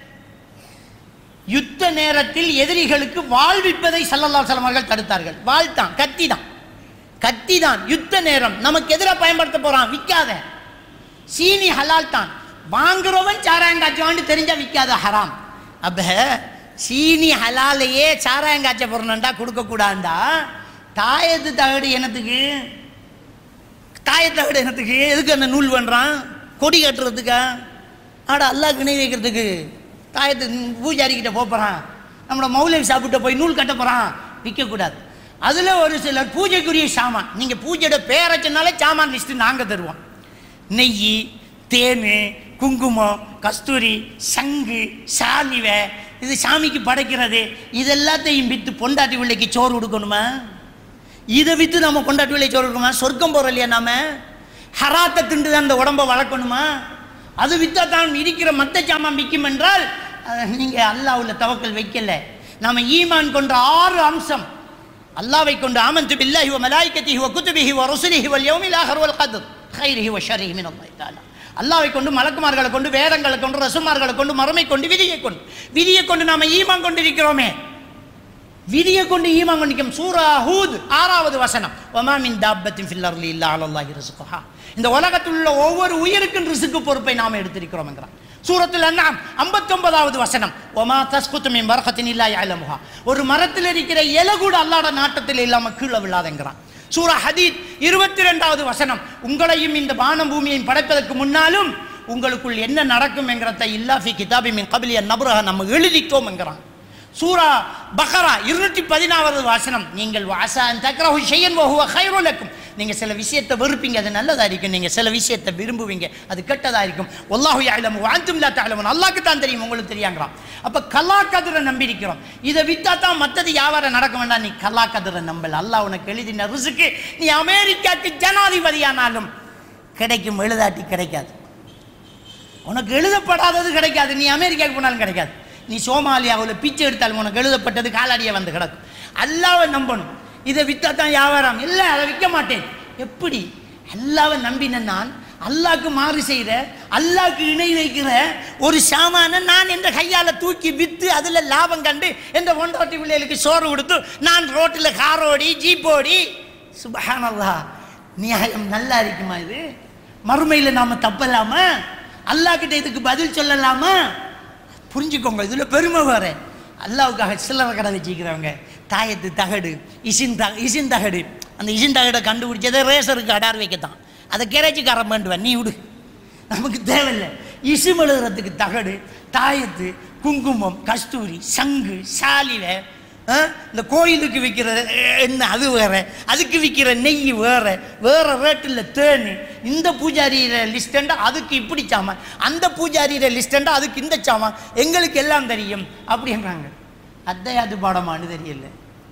யுத்த நேரத்தில் எதிரிகளுக்கு வாழ்விப்பதை ஸல்லல்லாஹு அலைஹி வஸல்லம் அவர்கள் தடுத்தார்கள். வாழ்த்தான், கத்தி தான் யுத்த நேரம் நமக்கு எதிராக பயன்படுத்த போறான், விற்காத. சீனி ஹலால் தான், வாங்குறவன் சாராயங்காய்ச்சவான்னு தெரிஞ்சா விற்காத ஹராம். அப்ப சீனி ஹலாலையே சாராயங்காய்ச்ச போறணுண்டா கொடுக்கக்கூடாண்டா. தாயத்து தகடு என்னத்துக்கு? தாயத்தகடு என்னத்துக்கு? எதுக்கு அந்த நூல் பண்ணுறான்? கொடி கட்டுறதுக்கா? ஆடா அல்லாஹ்க்கு இணை வைக்கிறதுக்கு தாயத்து பூஜாரிக்கிட்ட போகிறான், நம்மளோட மௌலவி சாப்பிட்ட போய் நூல் கட்ட போகிறான். விற்கக்கூடாது. அதில் ஒரு சிலர் பூஜைக்குரிய சாமான், நீங்கள் பூஜையோட பேரை சொன்னாலே சாமான் லிஸ்ட்டு நாங்கள் தருவோம். நெய், தேன், குங்குமம், கஸ்தூரி, சங்கு, சாலிவை, இது சாமிக்கு படைக்கிறது, இது எல்லாத்தையும் விற்று பொண்டாட்டி பிள்ளைக்கு சோறு கொடுக்கணுமா? இதை விற்று நம்ம பொண்டாட்டி பிள்ளை சோறு கொடுக்கணுமா? சொர்க்கம் போகிற இல்லையா? நாம ஹராத்தை திண்டு தான் அந்த உடம்பை வளர்க்கணுமா? அது விற்றா தான் இருக்கிற மற்ற சாமான் விற்கும் என்றால் நீங்கள் அல்லாஹ்வுல தவக்கல் வைக்கல. நாம் ஈமான் கொண்ட 6 அம்சம், அல்லாஹ்வை கொண்டு ஆமன்து பில்லாஹி வ மலாயிகத்திஹி வ குதுபிஹி வ ருசுலிஹி வல் யௌமில் ஆஹிர் வல் கத்ர் கைரிஹி வ ஷர்ரிஹி மினல்லாஹி தஆலா. அல்லாஹ்வை கொண்டு, மலக்குமார்களை கொண்டு, வேதங்களை கொண்டு, ரசூல்மார்களை கொண்டு, மறுமை கொண்டு, விதியை கொண்டு நாம் ஈமான் கொண்டிருக்கிறோமே. விதியை கொண்டு ஈமான் கொண்டிருக்கும். சூரா ஹூத் 6வது வசனம், வமா மின் தாப்பத்தின் ஃபில் அர்லி இல்லா அலல்லாஹி ரிஸ்குஹா. இந்த உலகத்தில் உள்ள ஒவ்வொரு உயிருக்கும் ரிஸ்கு பொறுப்பை நாம் எடுத்திருக்கிறோம் என்கிறான். சூரத்துல் அன்ஆம் 59வது வசனம், வமா தஸ்குது மின் வர்கத்தின் இல்லா யஅலமுஹா. ஒரு மரத்தில் இருக்கிற இலை கூட அல்லாஹ்வுடைய நாட்டத்தில் இல்லாமல் கீழே விழாதென்கிறான். சூரா ஹதீத் 22வது வசனம், உங்களையும் இந்த வானம் பூமியையும் படைப்பதற்கு முன்னாலும் உங்களுக்குள் என்ன நடக்கும் என்கிறத இல்லா ஃபி கிதாபி மின் கப்லி அன் நப்ரஹ நம்ம எழுதிட்டோம் என்கிறான். சூரா பக்ரா 214வது வசனம், நீங்கள் வாஸா அன் தக்ரஹு ஷையன் வ ஹுவ கைருல் லக்கும். நீங்கள் சில விஷயத்தை வெறுப்பீங்க, அது நல்லதாக இருக்கும். நீங்கள் சில விஷயத்தை விரும்புவீங்க, அது கெட்டதாக இருக்கும். வல்லாஹு யஅலமு வ அன்தும் லா தஅலமூன். அல்லாஹ்க்கு தான் தெரியும், உங்களுக்கு தெரியாங்கிறான். அப்போ கலா கதிரை நம்பியிருக்கிறோம். இதை விற்றா தான் மற்றது வியாபாரம் நடக்க வேண்டாம். நீ கலா கதிரை நம்பல. அல்லாஹ் உனக்கு எழுதின ரிஸ்க்கு நீ அமெரிக்காவுக்கு ஜனாதிபதியானாலும் கிடைக்கும், எழுதாட்டி கிடைக்காது. உனக்கு எழுதப்படாதது கிடைக்காது. நீ அமெரிக்காவுக்கு போனாலும் கிடைக்காது. நீ சோமாலியாவில் பிச்சை எடுத்தாலும் உனக்கு எழுதப்பட்டது காலாடியை வந்து கிடக்கும். அல்லாஹ்வை நம்பணும். இதை விற்றா தான் வியாபாரம் இல்லை, அதை விற்க மாட்டேன். எப்படி? அல்லாஹ்வை நம்பின நான் அல்லாஹ்க்கு மாறு செய்கிற, அல்லாஹ்க்கு இணை வைக்கிற ஒரு சாமான நான் என்ற கையால் தூக்கி விற்று அதில் லாபம் கண்டு என்ற ஒன்றாட்டி பிள்ளைகளுக்கு சோறு கொடுத்து நான் ரோட்டில் காரோடி ஜீப்போடி, சுப்ஹானல்லாஹ், நியாயம் நல்லா இருக்குமா? இது மறுமையில் நாம் தப்பலாமா? அல்லாஹ்கிட்ட இதுக்கு பதில் சொல்லலாமா? புரிஞ்சுக்கோங்க, இதில் பெருமை வேற. அல்லாவுக்காக சில்லறை கடை வச்சுக்கிறவங்க, தாயத்து தகடு, இசின் தகடு, அந்த இசின் தகடை கண்டுபிடிச்சதை ரேசருக்கு அடார் வைக்கத்தான். அதை கேரேஜுக்காரன் வேண்டுவேன், நீ விடு, நமக்கு தேவையில்லை. இசிம் எழுதுறதுக்கு தகடு, தாயத்து, குங்குமம், கஸ்தூரி, சங்கு, சாலிவை, இந்த கோயிலுக்கு விற்கிற எண்ணெய் அது வேற, அதுக்கு விற்கிற நெய் வேற, வேற ரேட்டில் தேனு. இந்த பூஜாரியில லிஸ்டண்டா அதுக்கு இப்படி சாமான், அந்த பூஜாரியில லிஸ்டண்டா அதுக்கு இந்த சாமான், எங்களுக்கு எல்லாம் தெரியும் அப்படின்றாங்க. அத்தையாது பாடமானு தெரியல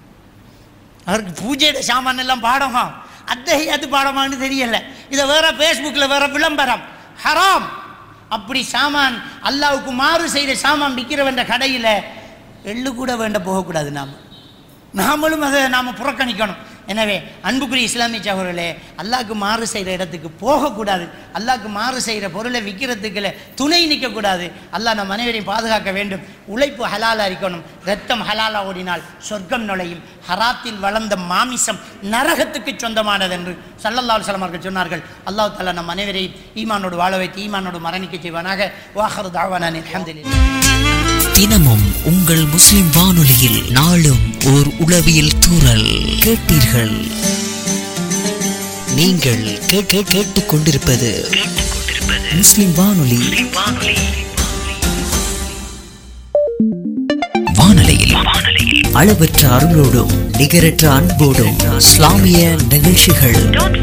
அவருக்கு. பூஜையோட சாமான் எல்லாம் பாடமா, அத்தையாது பாடமானு தெரியல. இதை வேற ஃபேஸ்புக்கில் வேற விளம்பரம், ஹராம். அப்படி சாமான் அல்லாவுக்கு மாறு செய்த சாமான் விற்கிறவன்ற கடையில் எள்ளு கூட வேண்ட போகக்கூடாது. நாமளும் அதை நாம் புறக்கணிக்கணும். எனவே அன்புக்குரிய இஸ்லாமிய சகோதரர்களே, அல்லாஹ்க்கு மாறு செய்கிற இடத்துக்கு போகக்கூடாது. அல்லாஹ்க்கு மாறு செய்கிற பொருளை விற்கிறதுக்குள்ள துணை நிற்கக்கூடாது. அல்லாஹ் நம் அனைவரையும் பாதுகாக்க வேண்டும். உழைப்பு ஹலாலாக இருக்கணும். ரத்தம் ஹலாலா ஓடினால் சொர்க்கம் நுழையும். ஹராத்தில் வளர்ந்த மாமிசம் நரகத்துக்கு சொந்தமானது என்று ஸல்லல்லாஹு அலைஹி வஸல்லம் அவர்கள் சொன்னார்கள். அல்லாஹ் தஆலா நம் அனைவரையும் ஈமானோடு வாழ வைத்து ஈமானோடு மரணிக்க செய்வானாக. வாஹிரு தஅவானா அல்ஹம்துலில்லாஹ். தினமும் உங்கள் முஸ்லிம் வானொலியில் நாளும் ஓர் உளவியல் தூறல் கேட்டீர்கள். நீங்கள் கேட்டுக் கொண்டிருப்பது முஸ்லிம் வானொலி. வானொலியில் அளவற்ற அருளோடும் நிகரற்ற அன்போடும் இஸ்லாமிய நிகழ்ச்சிகள்.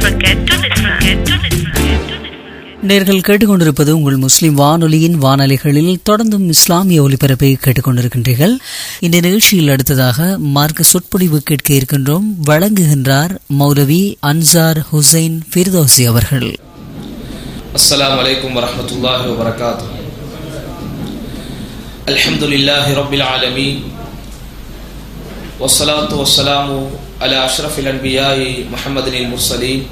நேர்கள் கேட்டுக்கொண்டிருப்பது உங்கள் முஸ்லிம் வானொலியின் வானொலிகளில் தொடர்ந்தும் இஸ்லாமிய ஒலிபரப்பை கேட்டுக்கொண்டிருக்கின்றீர்கள். இந்த நிகழ்ச்சியில் அடுத்ததாக மார்க்க சொற்பொழிவு கேட்க இருக்கின்றோம். வழங்குகின்றார் மௌலவி அன்சார் ஹுசைன் ஃபிர்தௌசி அவர்கள். அஸ்ஸலாமு அலைக்கும் வரஹ்மத்துல்லாஹி வபரகாத்துஹு. அல்ஹம்துலில்லாஹி ரப்பில் ஆலமீன் வஸ்ஸலாத்து வஸ்ஸலாமு அலா அஷ்ரஃபில் அன்பியாஇ முஹம்மதில் முர்ஸலீன்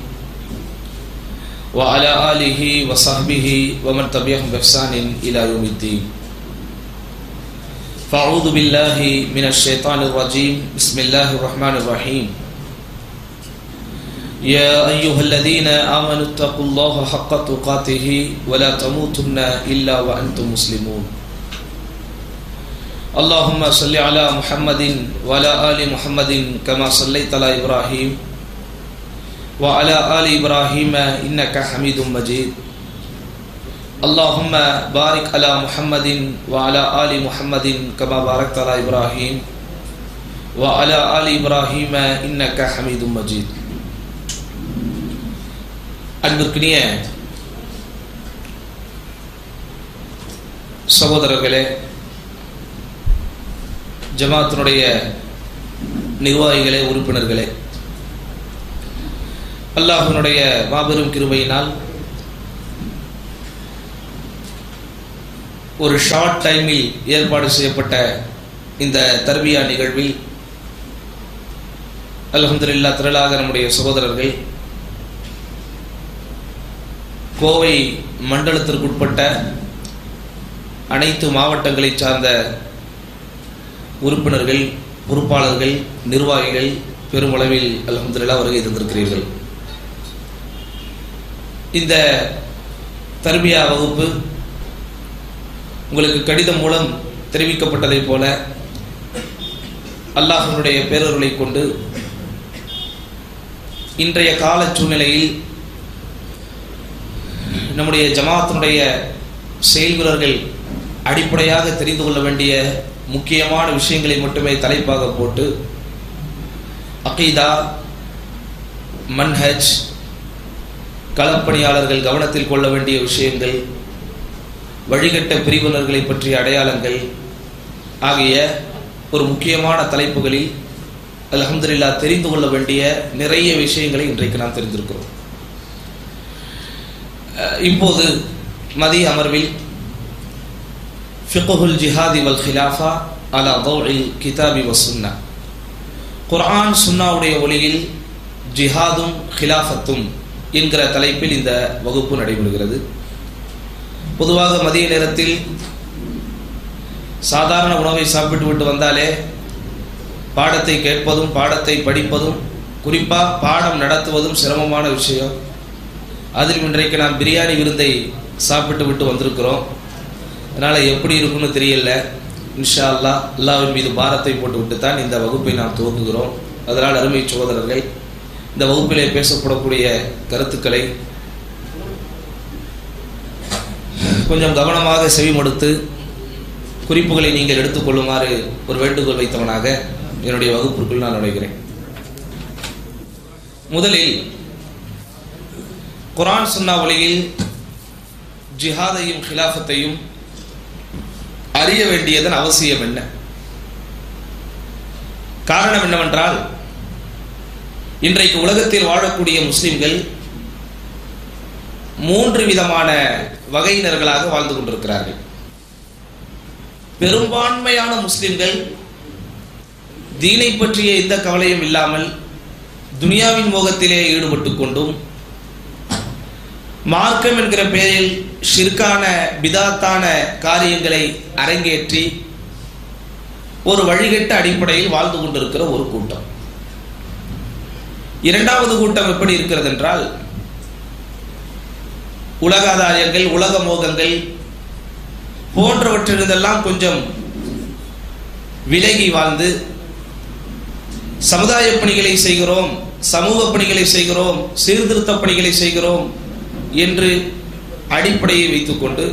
وعلى آله وصحبه ومن تبعهم بإحسان إلى يوم الدين. فأعوذ بالله من الشيطان الرجيم. بسم الله الرحمن الرحيم. يا أيها الذين آمنوا اتقوا الله حق تقاته ولا تموتن إلا وأنتم مسلمون. اللهم صل على محمد وعلى آل محمد كما صليت على إبراهيم وعلى آل إبراهيم إنك حميد مجيد. اللهم بارك على محمد وعلى آل محمد كما باركت على إبراهيم وعلى آل إبراهيم إنك حميد مجيد. அன்பிற்கினிய சகோதரர்களே, ஜமாத்தினுடைய நிர்வாகிகளே, உறுப்பினர்களே, அல்லாஹ்வினுடைய மாபெரும் கிருபையினால் ஒரு ஷார்ட் டைமில் ஏற்பாடு செய்யப்பட்ட இந்த தர்பியா நிகழ்வில் அல்ஹம்துலில்லாஹ் திரளாக நம்முடைய சகோதரர்கள் கோவை மண்டலத்திற்குட்பட்ட அனைத்து மாவட்டங்களை சார்ந்த உறுப்பினர்கள், பொறுப்பாளர்கள், நிர்வாகிகள் பெருமளவில் அல்ஹம்துலில்லாஹ் வருகை தந்திருக்கிறீர்கள். இந்த தர்பியா வகுப்பு உங்களுக்கு கடிதம் மூலம் தெரிவிக்கப்பட்டதைப் போல அல்லாஹ்வினுடைய பேரருளை கொண்டு இன்றைய கால சூழ்நிலையில் நம்முடைய ஜமாத்தினுடைய செயல்வீரர்கள் அடிப்படையாக தெரிந்து கொள்ள வேண்டிய முக்கியமான விஷயங்களை மட்டுமே தலைப்பாக போட்டு அகீதா, மன்ஹஜ், களப்பணியாளர்கள் கவனத்தில் கொள்ள வேண்டிய விஷயங்கள், வழிகட்ட பிரிவினர்களை பற்றிய அடையாளங்கள் ஆகிய ஒரு முக்கியமான தலைப்புகளில் அல்ஹம்துலில்லாஹ் தெரிந்து கொள்ள வேண்டிய நிறைய விஷயங்களை இன்றைக்கு நாம் தெரிந்திருக்கிறோம். இப்போது மதிய அமர்வில் ஃபிக்ஹுல் ஜிஹாதி வல் ஹிலாஃபா அலா தௌஇல் கிதாபி வ சுன்னா, குர்ஆன் சுன்னாவுடைய ஒளியில் ஜிஹாதும் ஹிலாஃபத்தும் என்கிற தலைப்பில் இந்த வகுப்பு நடைபெறுகிறது. பொதுவாக மதிய நேரத்தில் சாதாரண உணவை சாப்பிட்டு விட்டு வந்தாலே பாடத்தை கேட்பதும் பாடத்தை படிப்பதும் குறிப்பாக பாடம் நடத்துவதும் சிரமமான விஷயம். அதில் இன்றைக்கு நாம் பிரியாணி விருந்தை சாப்பிட்டு விட்டு வந்திருக்கிறோம். அதனால் எப்படி இருக்குன்னு தெரியல. இன்ஷா அல்லாஹ் அல்லாஹ்வின் மீது பாரத்தை போட்டு விட்டு தான் இந்த வகுப்பை நாம் துவங்குகிறோம். அதனால் அருமை சகோதரர்கள், இந்த வகுப்பிலே பேசப்படக்கூடிய கருத்துக்களை கொஞ்சம் கவனமாக செவிமடுத்து குறிப்புகளை நீங்கள் எடுத்துக்கொள்ளுமாறு ஒரு வேண்டுகோள் வைத்தவனாக என்னுடைய வகுப்பிற்குள் நான் நுழைகிறேன். முதலில் குர்ஆன் சுன்னா ஒளியில் ஜிஹாதையும் ஹிலாஃபத்தையும் அறிய வேண்டியதன் அவசியம் என்ன? காரணம் என்னவென்றால், இன்றைக்கு உலகத்தில் வாழக்கூடிய முஸ்லிம்கள் 3 விதமான வகையினர்களாக வாழ்ந்து கொண்டிருக்கிறார்கள். பெரும்பான்மையான முஸ்லிம்கள் தீனை பற்றிய எந்த கவலையும் இல்லாமல் துனியாவின் மோகத்திலே ஈடுபட்டு கொண்டும் மார்க்கம் என்கிற பெயரில் ஷிர்கான பிதாத்தான காரியங்களை அரங்கேற்றி ஒரு வழிகட்ட அடிப்படையில் வாழ்ந்து கொண்டிருக்கிற ஒரு கூட்டம். இரண்டாவது கூட்டம் எப்படி இருக்கிறது என்றால், உலகாதாயங்கள், உலக மோகங்கள் போன்றவற்றிலிருந்தெல்லாம் கொஞ்சம் விலகி வாழ்ந்து சமுதாய பணிகளை செய்கிறோம், சமூக பணிகளை செய்கிறோம், சீர்திருத்த பணிகளை செய்கிறோம் என்று அடிப்படையை வைத்துக்கொண்டு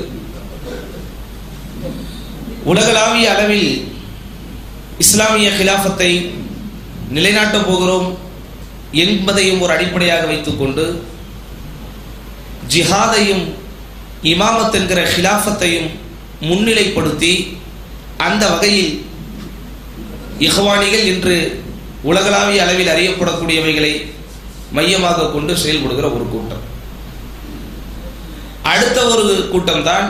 உலகளாவிய அளவில் இஸ்லாமிய ஹிலாஃபத்தை நிலைநாட்டப் போகிறோம் என்பதையும் ஒரு அடிப்படையாக வைத்துக்கொண்டு ஜிஹாதையும் இமாமத் என்கிற ஹிலாஃபத்தையும் முன்னிலைப்படுத்தி அந்த வகையில் இஹ்வானிகள் என்று உலகளாவிய அளவில் அறியப்படக்கூடியவைகளை மையமாக கொண்டு செயல்படுகிற ஒரு கூட்டம். அடுத்த ஒரு கூட்டம்தான்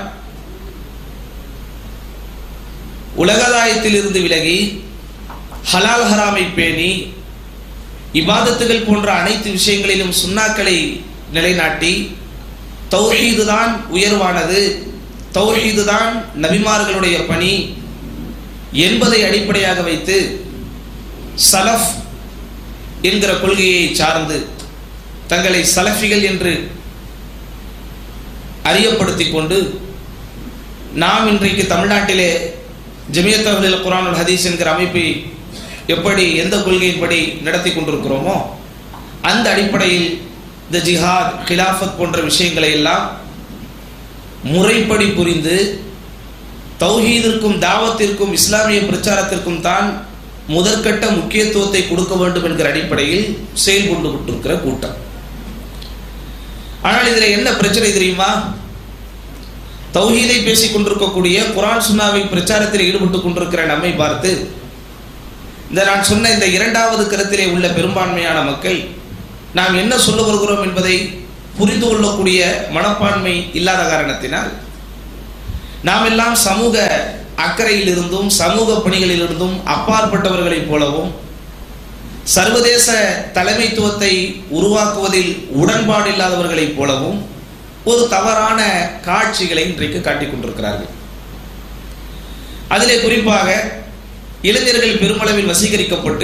உலகதாயத்தில் இருந்து விலகி ஹலால் ஹராமை பேணி இபாதத்துகள் போன்ற அனைத்து விஷயங்களிலும் சுன்னாக்களை நிலைநாட்டி தௌஹீது தான் உயர்வானது, தௌஹீது தான் நபிமார்களுடைய பணி என்பதை அடிப்படையாக வைத்து சலஃப் என்கிற கொள்கையை சார்ந்து தங்களை சலஃபிகள் என்று அறியப்படுத்திக் கொண்டு நாம் இன்றைக்கு தமிழ்நாட்டிலே ஜமியத் அஹ்லுல் குர்ஆன் வல் ஹதீஸ் என்கிற அமைப்பை எப்படி எந்த கொள்கையின்படி நடத்தி கொண்டிருக்கிறோமோ அந்த அடிப்படையில் இந்த ஜிஹாத், ஹிலாஃபத் போன்ற விஷயங்களை எல்லாம் முறைப்படி புரிந்து தௌஹீதிற்கும் தாவத்திற்கும் இஸ்லாமிய பிரச்சாரத்திற்கும் தான் முதற்கட்ட முக்கியத்துவத்தை கொடுக்க வேண்டும் என்கிற அடிப்படையில் செயல்பட்டு கொண்டிருக்கிற கூட்டம். ஆனால் இதில் என்ன பிரச்சனை தெரியுமா? தௌஹீதை பேசிக் கொண்டிருக்கக்கூடிய குர்ஆன் சுன்னாவை பிரச்சாரத்தில் ஈடுபட்டு கொண்டிருக்கிற நம்மை பார்த்து இந்த நான் சொன்ன இந்த இரண்டாவது கருத்திலே உள்ள பெரும்பான்மையான மக்கள் நாம் என்ன சொல்ல வருகிறோம் என்பதை புரிந்து கொள்ளக்கூடிய மனப்பான்மை இல்லாத காரணத்தினால் நாம் எல்லாம் சமூக அக்கறையிலிருந்தும் சமூக பணிகளிலிருந்தும் அப்பாற்பட்டவர்களைப் போலவும் சர்வதேச தலைமைத்துவத்தை உருவாக்குவதில் உடன்பாடு இல்லாதவர்களைப் போலவும் ஒரு தவறான காட்சிகளை இன்றைக்கு காட்டிக் கொண்டிருக்கிறார்கள். அதிலே குறிப்பாக இளைஞர்கள் பெருமளவில் வசீகரிக்கப்பட்டு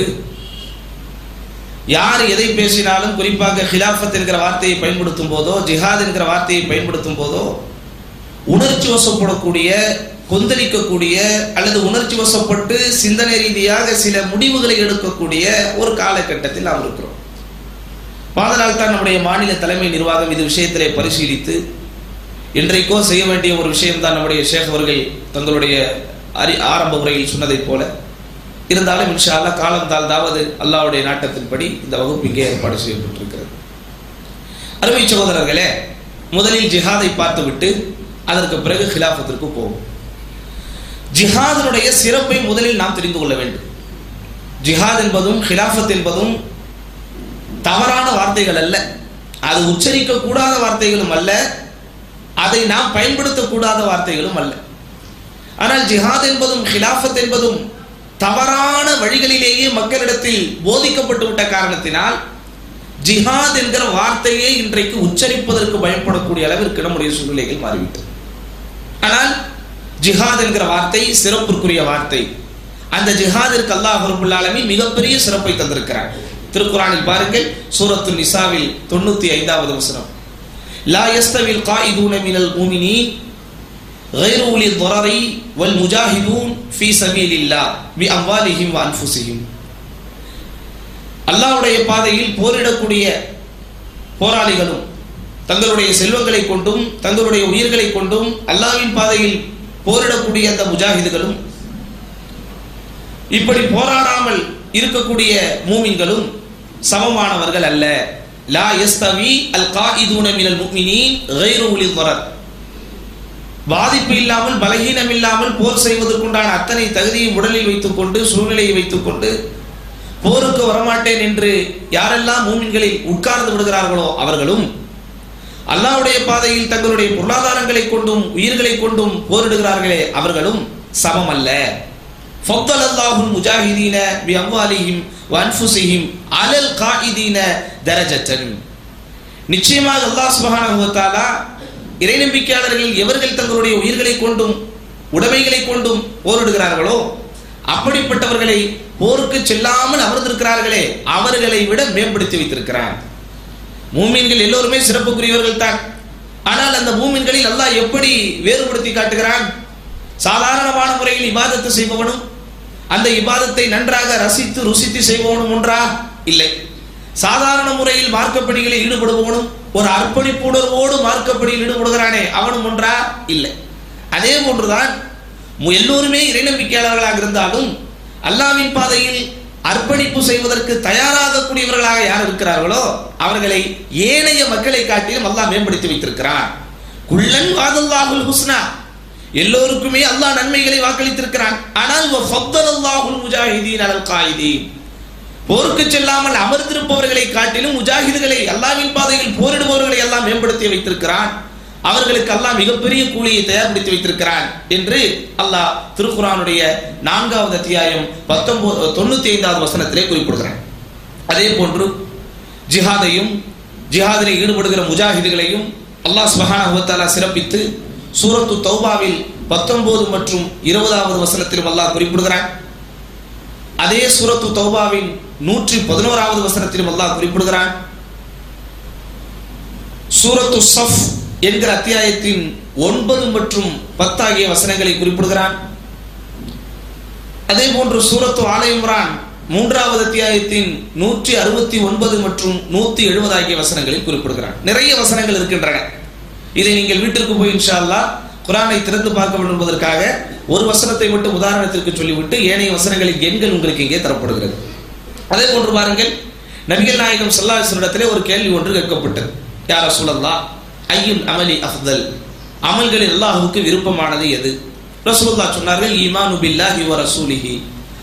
யார் எதை பேசினாலும் குறிப்பாக ஹிலாஃபத் என்கிற வார்த்தையை பயன்படுத்தும் போதோ ஜிஹாத் என்கிற வார்த்தையை பயன்படுத்தும் போதோ உணர்ச்சி வசப்படக்கூடிய கொந்தளிக்கக்கூடிய அல்லது உணர்ச்சி வசப்பட்டு சிந்தனை ரீதியாக சில முடிவுகளை எடுக்கக்கூடிய ஒரு காலகட்டத்தில் நாம் இருக்கிறோம். அதனால் தான் நம்முடைய மாநில தலைமை நிர்வாகம் இது விஷயத்திலே பரிசீலித்து இன்றைக்கோ செய்ய வேண்டிய ஒரு விஷயம்தான் நம்முடைய ஷேக் அவர்கள் தங்களுடைய ஆரம்ப உரையில் சொன்னதைப் போல இருந்தாலும் இன்ஷா அல்லாஹ் காலம் தாழ்ந்தாவது அல்லாஹ்வுடைய நாட்டத்தின்படி இந்த வகுப்பு இங்கே ஏற்பாடு செய்யப்பட்டிருக்கிறது. அருமை சகோதரர்களே, முதலில் ஜிஹாதை பார்த்துவிட்டு அதற்கு பிறகு ஹிலாஃபத்திற்கு போவோம். ஜிஹாதினுடைய சிறப்பை முதலில் நாம் தெரிந்து கொள்ள வேண்டும். ஜிஹாத் என்பதும் ஹிலாஃபத் என்பதும் தவறான வார்த்தைகள் அல்ல, அது உச்சரிக்க கூடாத வார்த்தைகளும் அல்ல, அதை நாம் பயன்படுத்தக்கூடாத வார்த்தைகளும் அல்ல. ஆனால் ஜிஹாத் என்பதும் ஹிலாஃபத் என்பதும் தவறான வழிகளிலேயே மக்களிடத்தில் போதிக்கப்பட்டு விட்ட காரணத்தினால் ஜிஹாத் என்கிற வார்த்தையை இன்றைக்கு உச்சரிப்பதற்கு பயன்படக்கூடிய அளவிற்கு நம்முடைய சூழ்நிலைகள் மாறிவிட்டது. ஆனால் ஜிஹாத் என்கிற வார்த்தை சிறப்பிற்குரிய வார்த்தை. அந்த ஜிஹாதிற்கு அல்லாஹ் ரப்பல் ஆலமீன் மிகப்பெரிய சிறப்பை தந்திருக்கிறார். திருக்குர்ஆனில் பாருங்கள், சூரத்துல் நிசாவில் 95வது வசனம், லா யஸ்தவில் காயிதூன மினல் முஃமினீன் غير أولي الضرر والمجاهدون في سبيل الله بأموالهم وأنفسهم. அல்லாஹ்வுடைய பாதையில் போரிடக்கூடிய போராளிகளும் தங்களுடைய செல்வங்களை கொண்டும் தங்களுடைய உயிர்களை கொண்டும் அல்லாஹ்வின் பாதையில் போரிடக்கூடிய அந்த முஜாஹிதுகளும் இப்படி போராடாமல் இருக்கக்கூடிய மூமின்களும் சமமானவர்கள் அல்ல. லா யஸ்தவி அல் காயிதூன மினல் முஃமினீன் غير أولي الضرر. பாதிப்பு இல்லாமல் பலகீனம் இல்லாமல் போர் செய்வதற்குண்டான அத்தனை தகுதியும் உடலில் வைத்துக் கொண்டு சூழ்நிலையை வைத்துக் கொண்டு போருக்கு வரமாட்டேன் என்று யாரெல்லாம் மூமின்களில் உட்கார்ந்து விடுகிறார்களோ அவர்களும் அல்லாஹ்வுடைய பாதையில் தங்களுடைய பொருளாதாரங்களை கொண்டும் உயிர்களை கொண்டும் போரிடுகிறார்களே அவர்களும் சமம் அல்ல. ஃபத்தலல்லாஹுல் முஜாஹிதீன பிஅம்வாலிஹிம் வஅன்ஃபுஸிஹிம் அலல் காயிதீன தரஜத்தன். நிச்சயமாக அல்லாஹ் சுப்ஹானஹு வ தஆலா இறை நம்பிக்கையாளர்கள் எவர்கள் தங்களுடைய உயிர்களை கொண்டும் உடைமைகளை கொண்டும் போரிடுகிறார்களோ அப்படிப்பட்டவர்களை போருக்கு செல்லாமல் அமர்ந்திருக்கிறார்களே அவர்களை விட மேம்படுத்தி வைத்திருக்கிறார். மூமின்கள் எல்லோருமே சிறப்புக்குரியவர்கள் தான். ஆனால் அந்த மூமின்களில் அல்லாஹ் எப்படி வேறுபடுத்தி காட்டுகிறான்? சாதாரணமான முறையில் இபாதத்து செய்பவனும் அந்த இபாதத்தை நன்றாக ரசித்து ருசித்து செய்பவனும் ஒன்றா? இல்லை. சாதாரண முறையில் மார்க்கப்பணிகளில் ஈடுபடுபவனும் ஒரு அர்ப்பணிப்புணர்வோடு மார்க்கப்பணியில் ஈடுபடுகிறானே அவனும் ஒன்றா? இல்லை. அதே போன்றுதான் எல்லோருமே இறை நம்பிக்கையாளர்களாக இருந்தாலும் அல்லாஹ்வின் பாதையில் அர்ப்பணிப்பு செய்வதற்கு தயாராகக்கூடியவர்களாக யார் இருக்கிறார்களோ அவர்களை ஏனைய மக்களை காட்டிலும் அல்லாஹ் மேம்படுத்தி வைத்திருக்கிறார். குல்லன் வாதல்லாஹுல் ஹுஸ்னா, எல்லோருக்குமே அல்லாஹ் நன்மைகளை வாக்களித்திருக்கிறான். ஆனால் ஃபத்தலல்லாஹுல் முஜாஹிதீன் அலல் காயிதீன், போருக்கு செல்லாமல் அமர்ந்திருப்பவர்களை காட்டிலும் முஜாஹிதுகளை அல்லாஹ்வின் பாதையில் போரிடுபவர்களை எல்லாம் மேம்படுத்தி வைத்திருக்கிறான். அவர்களுக்கு அல்லாஹ் மிகப்பெரிய கூலியை தயார்படுத்தி வைத்திருக்கிறான் என்று அல்லாஹ் திருக்குர்ஆனுடைய 4வது அத்தியாயம் 95வது வசனத்திலே குறிப்பிடுகிறான். அதே போன்று ஜிஹாதையும் ஜிஹாதிலே ஈடுபடுகிற முஜாஹிதுகளையும் அல்லாஹ் சுப்ஹானஹு வ தஆலா சிறப்பித்து சூரத்து தௌபாவில் 19 மற்றும் 20வது வசனத்திலும் அல்லாஹ் குறிப்பிடுகிறான். அதே சூரத்து தௌபாவின் 111வது வசனத்திலும் அல்லாஹ் குறிப்பிடுகிறான். சூரத்து ஸஃப் என்கிற அத்தியாயத்தின் 9 மற்றும் 10 ஆகிய வசனங்களை குறிப்பிடுகிறான். அதே போன்று சூரத்து ஆல இம்ரான் 3வது அத்தியாயத்தின் 169 மற்றும் 170 ஆகிய வசனங்களை குறிப்பிடுகிறான். நிறைய வசனங்கள் இருக்கின்றன. இதை நீங்கள் வீட்டிற்கு போய் இன்ஷா அல்லாஹ் குர்ஆனை திறந்து பார்க்க வேண்டும் என்பதற்காக ஒரு வசனத்தை மட்டும் உதாரணத்திற்கு சொல்லிவிட்டு ஏனைய வசனங்களின் எண்கள் உங்களுக்கு இங்கே தரப்படுகிறது. அதே போன்று பாருங்கள், நபிகள் நாயகம் ஸல்லல்லாஹு அலைஹி வஸல்லம் ஒரு கேள்வி ஒன்று கேட்கப்பட்டது. யா ரசூலல்லாஹ், ஐயுல் அமலி அஃதல், அமல்களில் அல்லாஹ்வுக்கு விருப்பமானது எது? ரசூலுல்லாஹ் சொன்னார்கள், ஈமானு பில்லாஹி வ ரசூலிஹி,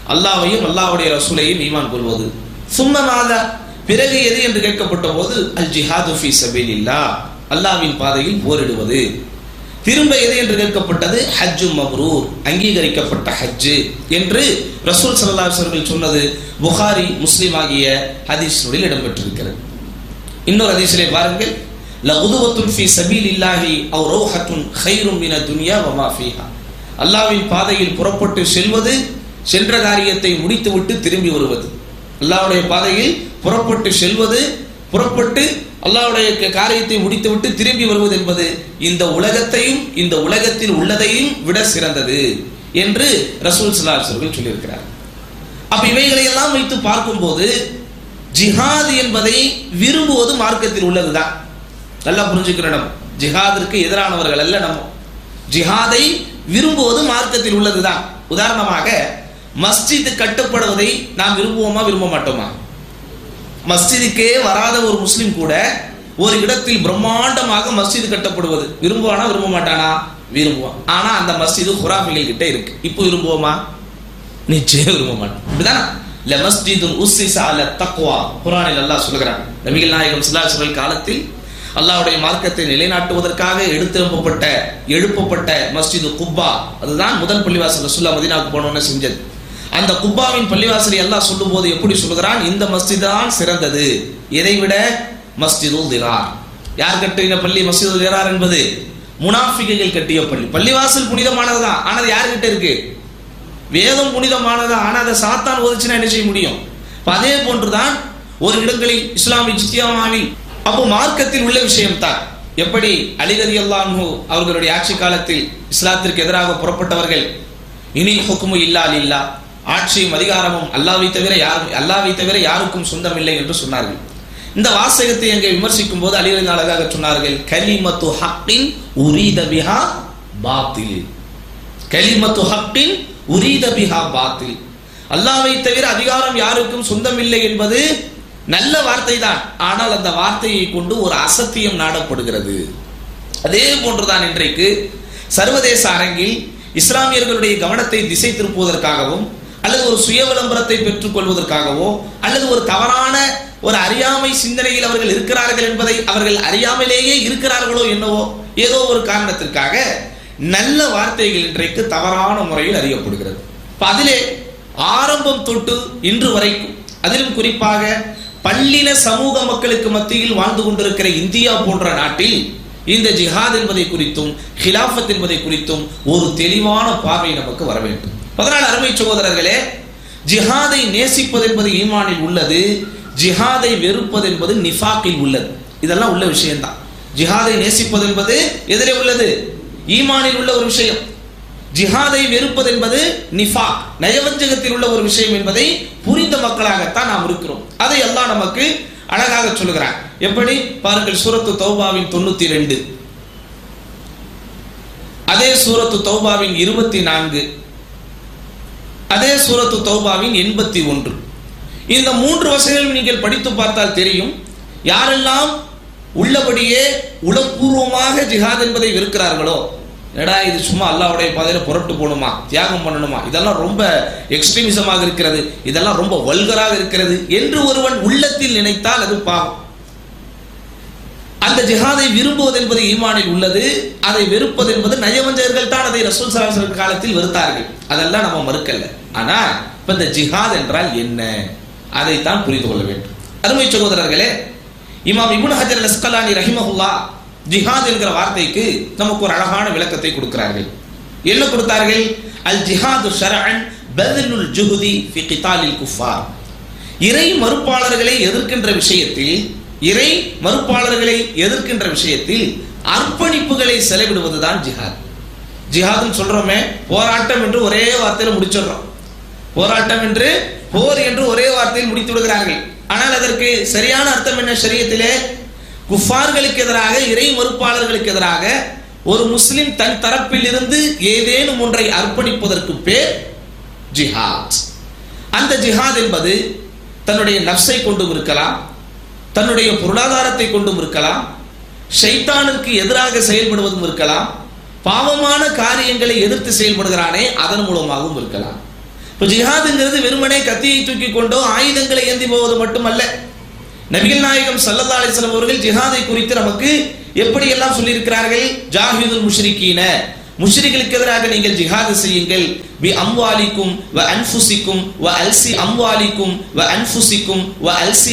அல்லாஹ்வையும் அல்லாஹ்வுடைய ரசூலையும் ஈமான் கொள்வது. சும்ம மாதா, பிறகு எது என்று கேட்கப்பட்ட போது அல் ஜிஹாது ஃபீ சபீலில்லாஹ், அல்லாஹ்வின் பாதையில் போரிடுவது. திரும்ப எது என்று கேட்கப்பட்டது ஹஜ்ஜு மப்ரூர், அங்கீகரிக்கப்பட்ட ஹஜ்ஜு என்று ரசூல் ஸல்லல்லாஹு அலைஹி வஸல்லம் சொன்னது புகாரி முஸ்லிம் ஆகிய ஹதீஸ்களில் இடம்பெற்றிருக்கிறது. இன்னொரு ஹதீஸிலே பாருங்கள், லகுதுவத்துன் ஃபீ சபீலில்லாஹி அவ் ரௌஹத்துன் கைரும் மின துன்யா வ மா ஃபீஹா, அல்லாஹ்வின் பாதையில் புறப்பட்டு செல்வது, சென்ற காரியத்தை முடித்துவிட்டு திரும்பி வருவது. அல்லாஹ்வுடைய பாதையில் புறப்பட்டு செல்வது, புறப்பட்டு அல்லாஹ்வுடைய காரியத்தை முடித்துவிட்டு திரும்பி வருவது என்பது இந்த உலகத்தையும் இந்த உலகத்தில் உள்ளதையும் விட சிறந்தது என்று ரசூல் ஸல்லல்லாஹு அலைஹி வஸல்லம் சொல்லியிருக்கிறார். அப்ப இவைகளை எல்லாம் வைத்து பார்க்கும்போது ஜிஹாத் என்பதை விரும்புவது மார்க்கத்தில் உள்ளதுதான். நல்லா புரிஞ்சுக்கிறோம். ஜிஹாதிற்கு எதிரானவர்கள் அல்ல நம்ம. ஜிஹாதை விரும்புவது மார்க்கத்தில் உள்ளதுதான். உதாரணமாக மஸ்ஜித் கட்டப்படுவதை நாம் விரும்புவோமா விரும்ப மாட்டோமா? மஸ்ஜிதுக்கே வராத ஒரு முஸ்லிம் கூட ஒரு இடத்தில் பிரம்மாண்டமாக மஸ்ஜித் கட்டப்படுவது விரும்புவானா விரும்ப மாட்டானா? விரும்புவான். ஆனா அந்த மஸ்ஜிது குராஃபிகள் கிட்ட இருக்கு. இப்போ விரும்புவோமா? நிச்சயம் விரும்ப மாட்டோம். இப்படிதான் லமஸ்ஜிதுன் உஸ்ஸிஸ அலா தக்வா, குர்ஆனில் அல்லாஹ் சொல்கிறான். நபிகள் நாயகம் ஸல்லல்லாஹு அலைஹி வஸல்லம் காலத்தில் அல்லாஹ்வுடைய மார்க்கத்தை நிலைநாட்டுவதற்காக எழுப்பப்பட்ட மஸ்ஜிது குப்பா, அதுதான் முதல் பள்ளிவாசல் ரசூலுல்லாஹ் மதீனாவுக்கு போனோன்னு செஞ்சது. அந்த குப்பாவின் பள்ளிவாசலை அல்லாஹ் சொல்லும் போது எப்படி சொல்லுகிறான்? இந்த மஸ்ஜித் தான் சிறந்தது. எதை விட? மஸ்ஜிதுல் திரார். யார் கட்டின பள்ளி மஸ்ஜிதுல் திரார் என்பது? முனாஃபிக்குகள் கட்டிய பள்ளி. பள்ளிவாசல் புனிதமானதுதான், ஆனால் யார்கிட்ட இருக்கு? வேதம் புனிதமானதான், ஆனால் அதை சாத்தான் ஓதிச்சுன்னா என்ன செய்ய முடியும்? அதே போன்றுதான் ஒரு இடங்களில் இஸ்லாமிய ஜித்தியாவில் அப்போ மார்க்கத்தில் உள்ள விஷயம்தான். எப்படி அலி ரலியல்லாஹு அன்ஹு அவர்களுடைய ஆட்சி காலத்தில் இஸ்லாத்திற்கு எதிராக புறப்பட்டவர்கள் இனி ஹுக்மு இல்லா லில்லாஹ், ஆட்சியும் அதிகாரமும் அல்லாஹ்வை தவிர யாருக்கும் சொந்தம் இல்லை என்று சொன்னார்கள். இந்த வாசகத்தை அங்கே விமர்சிக்கும் போது அலி ரலியல்லாஹு அழகாக சொன்னார்கள், கலிமத்து ஹக்கின் உரீத பிஹா பாத்தில், கலிமத்து ஹக்கின் உரீத பிஹா பாத்தில், அல்லாஹ்வை தவிர அதிகாரம் யாருக்கும் சொந்தம் இல்லை என்பது நல்ல வார்த்தை தான். ஆனால் அந்த வார்த்தையை கொண்டு ஒரு அசத்தியம் நாடப்படுகிறது. அதே போன்றுதான் இன்றைக்கு சர்வதேச அரங்கில் இஸ்லாமியர்களுடைய கவனத்தை திசை திருப்புவதற்காகவும் அல்லது ஒரு சுய விளம்பரத்தை பெற்றுக் கொள்வதற்காகவோ அல்லது ஒரு தவறான ஒரு அறியாமை சிந்தனையில் அவர்கள் இருக்கிறார்கள் என்பதை அவர்கள் அறியாமலேயே இருக்கிறார்களோ என்னவோ ஏதோ ஒரு காரணத்திற்காக நல்ல வார்த்தைகள் இன்றைக்கு தவறான முறையில் அறியப்படுகிறது. அதிலே ஆரம்பம் தொட்டு இன்று வரைக்கும், அதிலும் குறிப்பாக பல்லின சமூக மக்களுக்கு மத்தியில் வாழ்ந்து கொண்டிருக்கிற இந்தியா போன்ற நாட்டில் இந்த ஜிஹாத் என்பதை குறித்தும் ஹிலாஃபத் என்பதை குறித்தும் ஒரு தெளிவான பார்வை நமக்கு வர வேண்டும். அதனால் அருமை சகோதரர்களே, ஜிஹாதை நேசிப்பது என்பது ஈமானில் உள்ளது, ஜிஹாதை வெறுப்பது என்பது நிஃபாக்கில் உள்ளது. இதெல்லாம் உள்ள விஷயம்தான். ஜிஹாதை நேசிப்பது என்பது எதிரே உள்ளது? ஈமானில் உள்ள ஒரு விஷயம். ஜிஹாதை வெறுப்பது என்பது நிஃபாக், நயவஞ்சகத்தில் உள்ள ஒரு விஷயம் என்பதை புரிந்த மக்களாகத்தான் நாம் இருக்கிறோம். அதை அல்லாஹ் நமக்கு அழகாக சொல்லுகிறான். எப்படி பாருங்கள், சூரத்து தௌபாவின் 92, அதே சூரத்து தௌபாவின் 24, அதே சூரத்து தௌபாவின் 81. இந்த 3 வசனங்களும் நீங்கள் படித்து பார்த்தால் தெரியும், யாரெல்லாம் உள்ளபடியே உளப்பூர்வமாக ஜிஹாத் என்பதை வெறுக்கிறார்களோ, என்னடா இது சும்மா அல்லாஹ்வுடைய பாதையில புரட்டு போகணுமா, தியாகம் பண்ணணுமா, இதெல்லாம் ரொம்ப எக்ஸ்ட்ரீமிசமாக இருக்கிறது, இதெல்லாம் ரொம்ப வல்கராக இருக்கிறது என்று ஒருவன் உள்ளத்தில் நினைத்தால் அது பாவம். அந்த ஜிஹாதை விரும்புவது என்பது ஈமானில் உள்ளது, அதை வெறுப்பது என்பது நயவஞ்சகர்கள் தான் அதை ரசூல் ஸல்லல்லாஹு அலைஹி வஸல்லம் காலத்தில் வெறுத்தார்கள். அதெல்லாம் நம்ம மறுக்கல. ஆனா இப்ப இந்த ஜிஹாத் என்றால் என்ன, அதைத்தான் புரிந்து கொள்ள வேண்டும். அருமை சகோதரர்களே, இமாம் இப்னு ஹஜர் அல் அஸ்கலானி ரஹிமஹுல்லாஹ் ஜிஹாத் என்கிற வார்த்தைக்கு நமக்கு ஒரு அழகான விளக்கத்தை கொடுக்கிறார்கள். என்ன கொடுத்தார்கள்? அல் ஜிஹாது ஷர்அன் பத்லுல் ஜுஹ்தி ஃபி கிதாலில் குஃபார். இறை மறுப்பாளர்களை எதிர்க்கின்ற விஷயத்தில் அர்ப்பணிப்புகளை செலவிடுவதுதான் ஜிஹாத். ஜிஹாத்னு சொல்றோமே, போராட்டம் என்று ஒரே வார்த்தையில் முடிச்சிடுறோம். போராட்டம் என்று, போர் என்று ஒரே வார்த்தையில் முடித்து விடுகிறார்கள். ஆனால் அதற்கு சரியான அர்த்தம் என்ன? ஷரியத்திலே குஃபார்களுக்கு எதிராக, இறை மறுப்பாளர்களுக்கு எதிராக ஒரு முஸ்லிம் தன் தரப்பில் இருந்து ஏதேனும் ஒன்றை அர்ப்பணிப்பதற்கு பேர் ஜிஹாத். அந்த ஜிஹாத் என்பது தன்னுடைய நஃப்ஸை கொண்டும் இருக்கலாம், தன்னுடைய பொருளாதாரத்தை கொண்டும் இருக்கலாம், ஷைத்தானுக்கு எதிராக செயல்படுவதும் இருக்கலாம், பாவமான காரியங்களை எதிர்த்து செயல்படுகிறானே அதன் மூலமாகவும் இருக்கலாம். இப்போ ஜிஹாதுங்கிறது வெறுமனே கத்தியை தூக்கி கொண்டோ ஆயுதங்களை ஏந்தி போவது மட்டுமல்ல. நபிகள் நாயகம் ஸல்லல்லாஹு அலைஹி வஸல்லம் அவர்கள் ஜிஹாதை குறித்து நமக்கு எப்படி எல்லாம் சொல்லியிருக்கிறார்கள். ஜாஹிதுல் முஷ்ரிகீன, முஷ்ரிகளுக்கு எதிராக நீங்கள் ஜிஹாது செய்யுங்கள். பி அம்வாலிக்கும் வ அன்ஃபுசிக்கும் வ அல்சி அம்வாலிக்கும் வ அன்ஃபுசிக்கும் வ அல்சி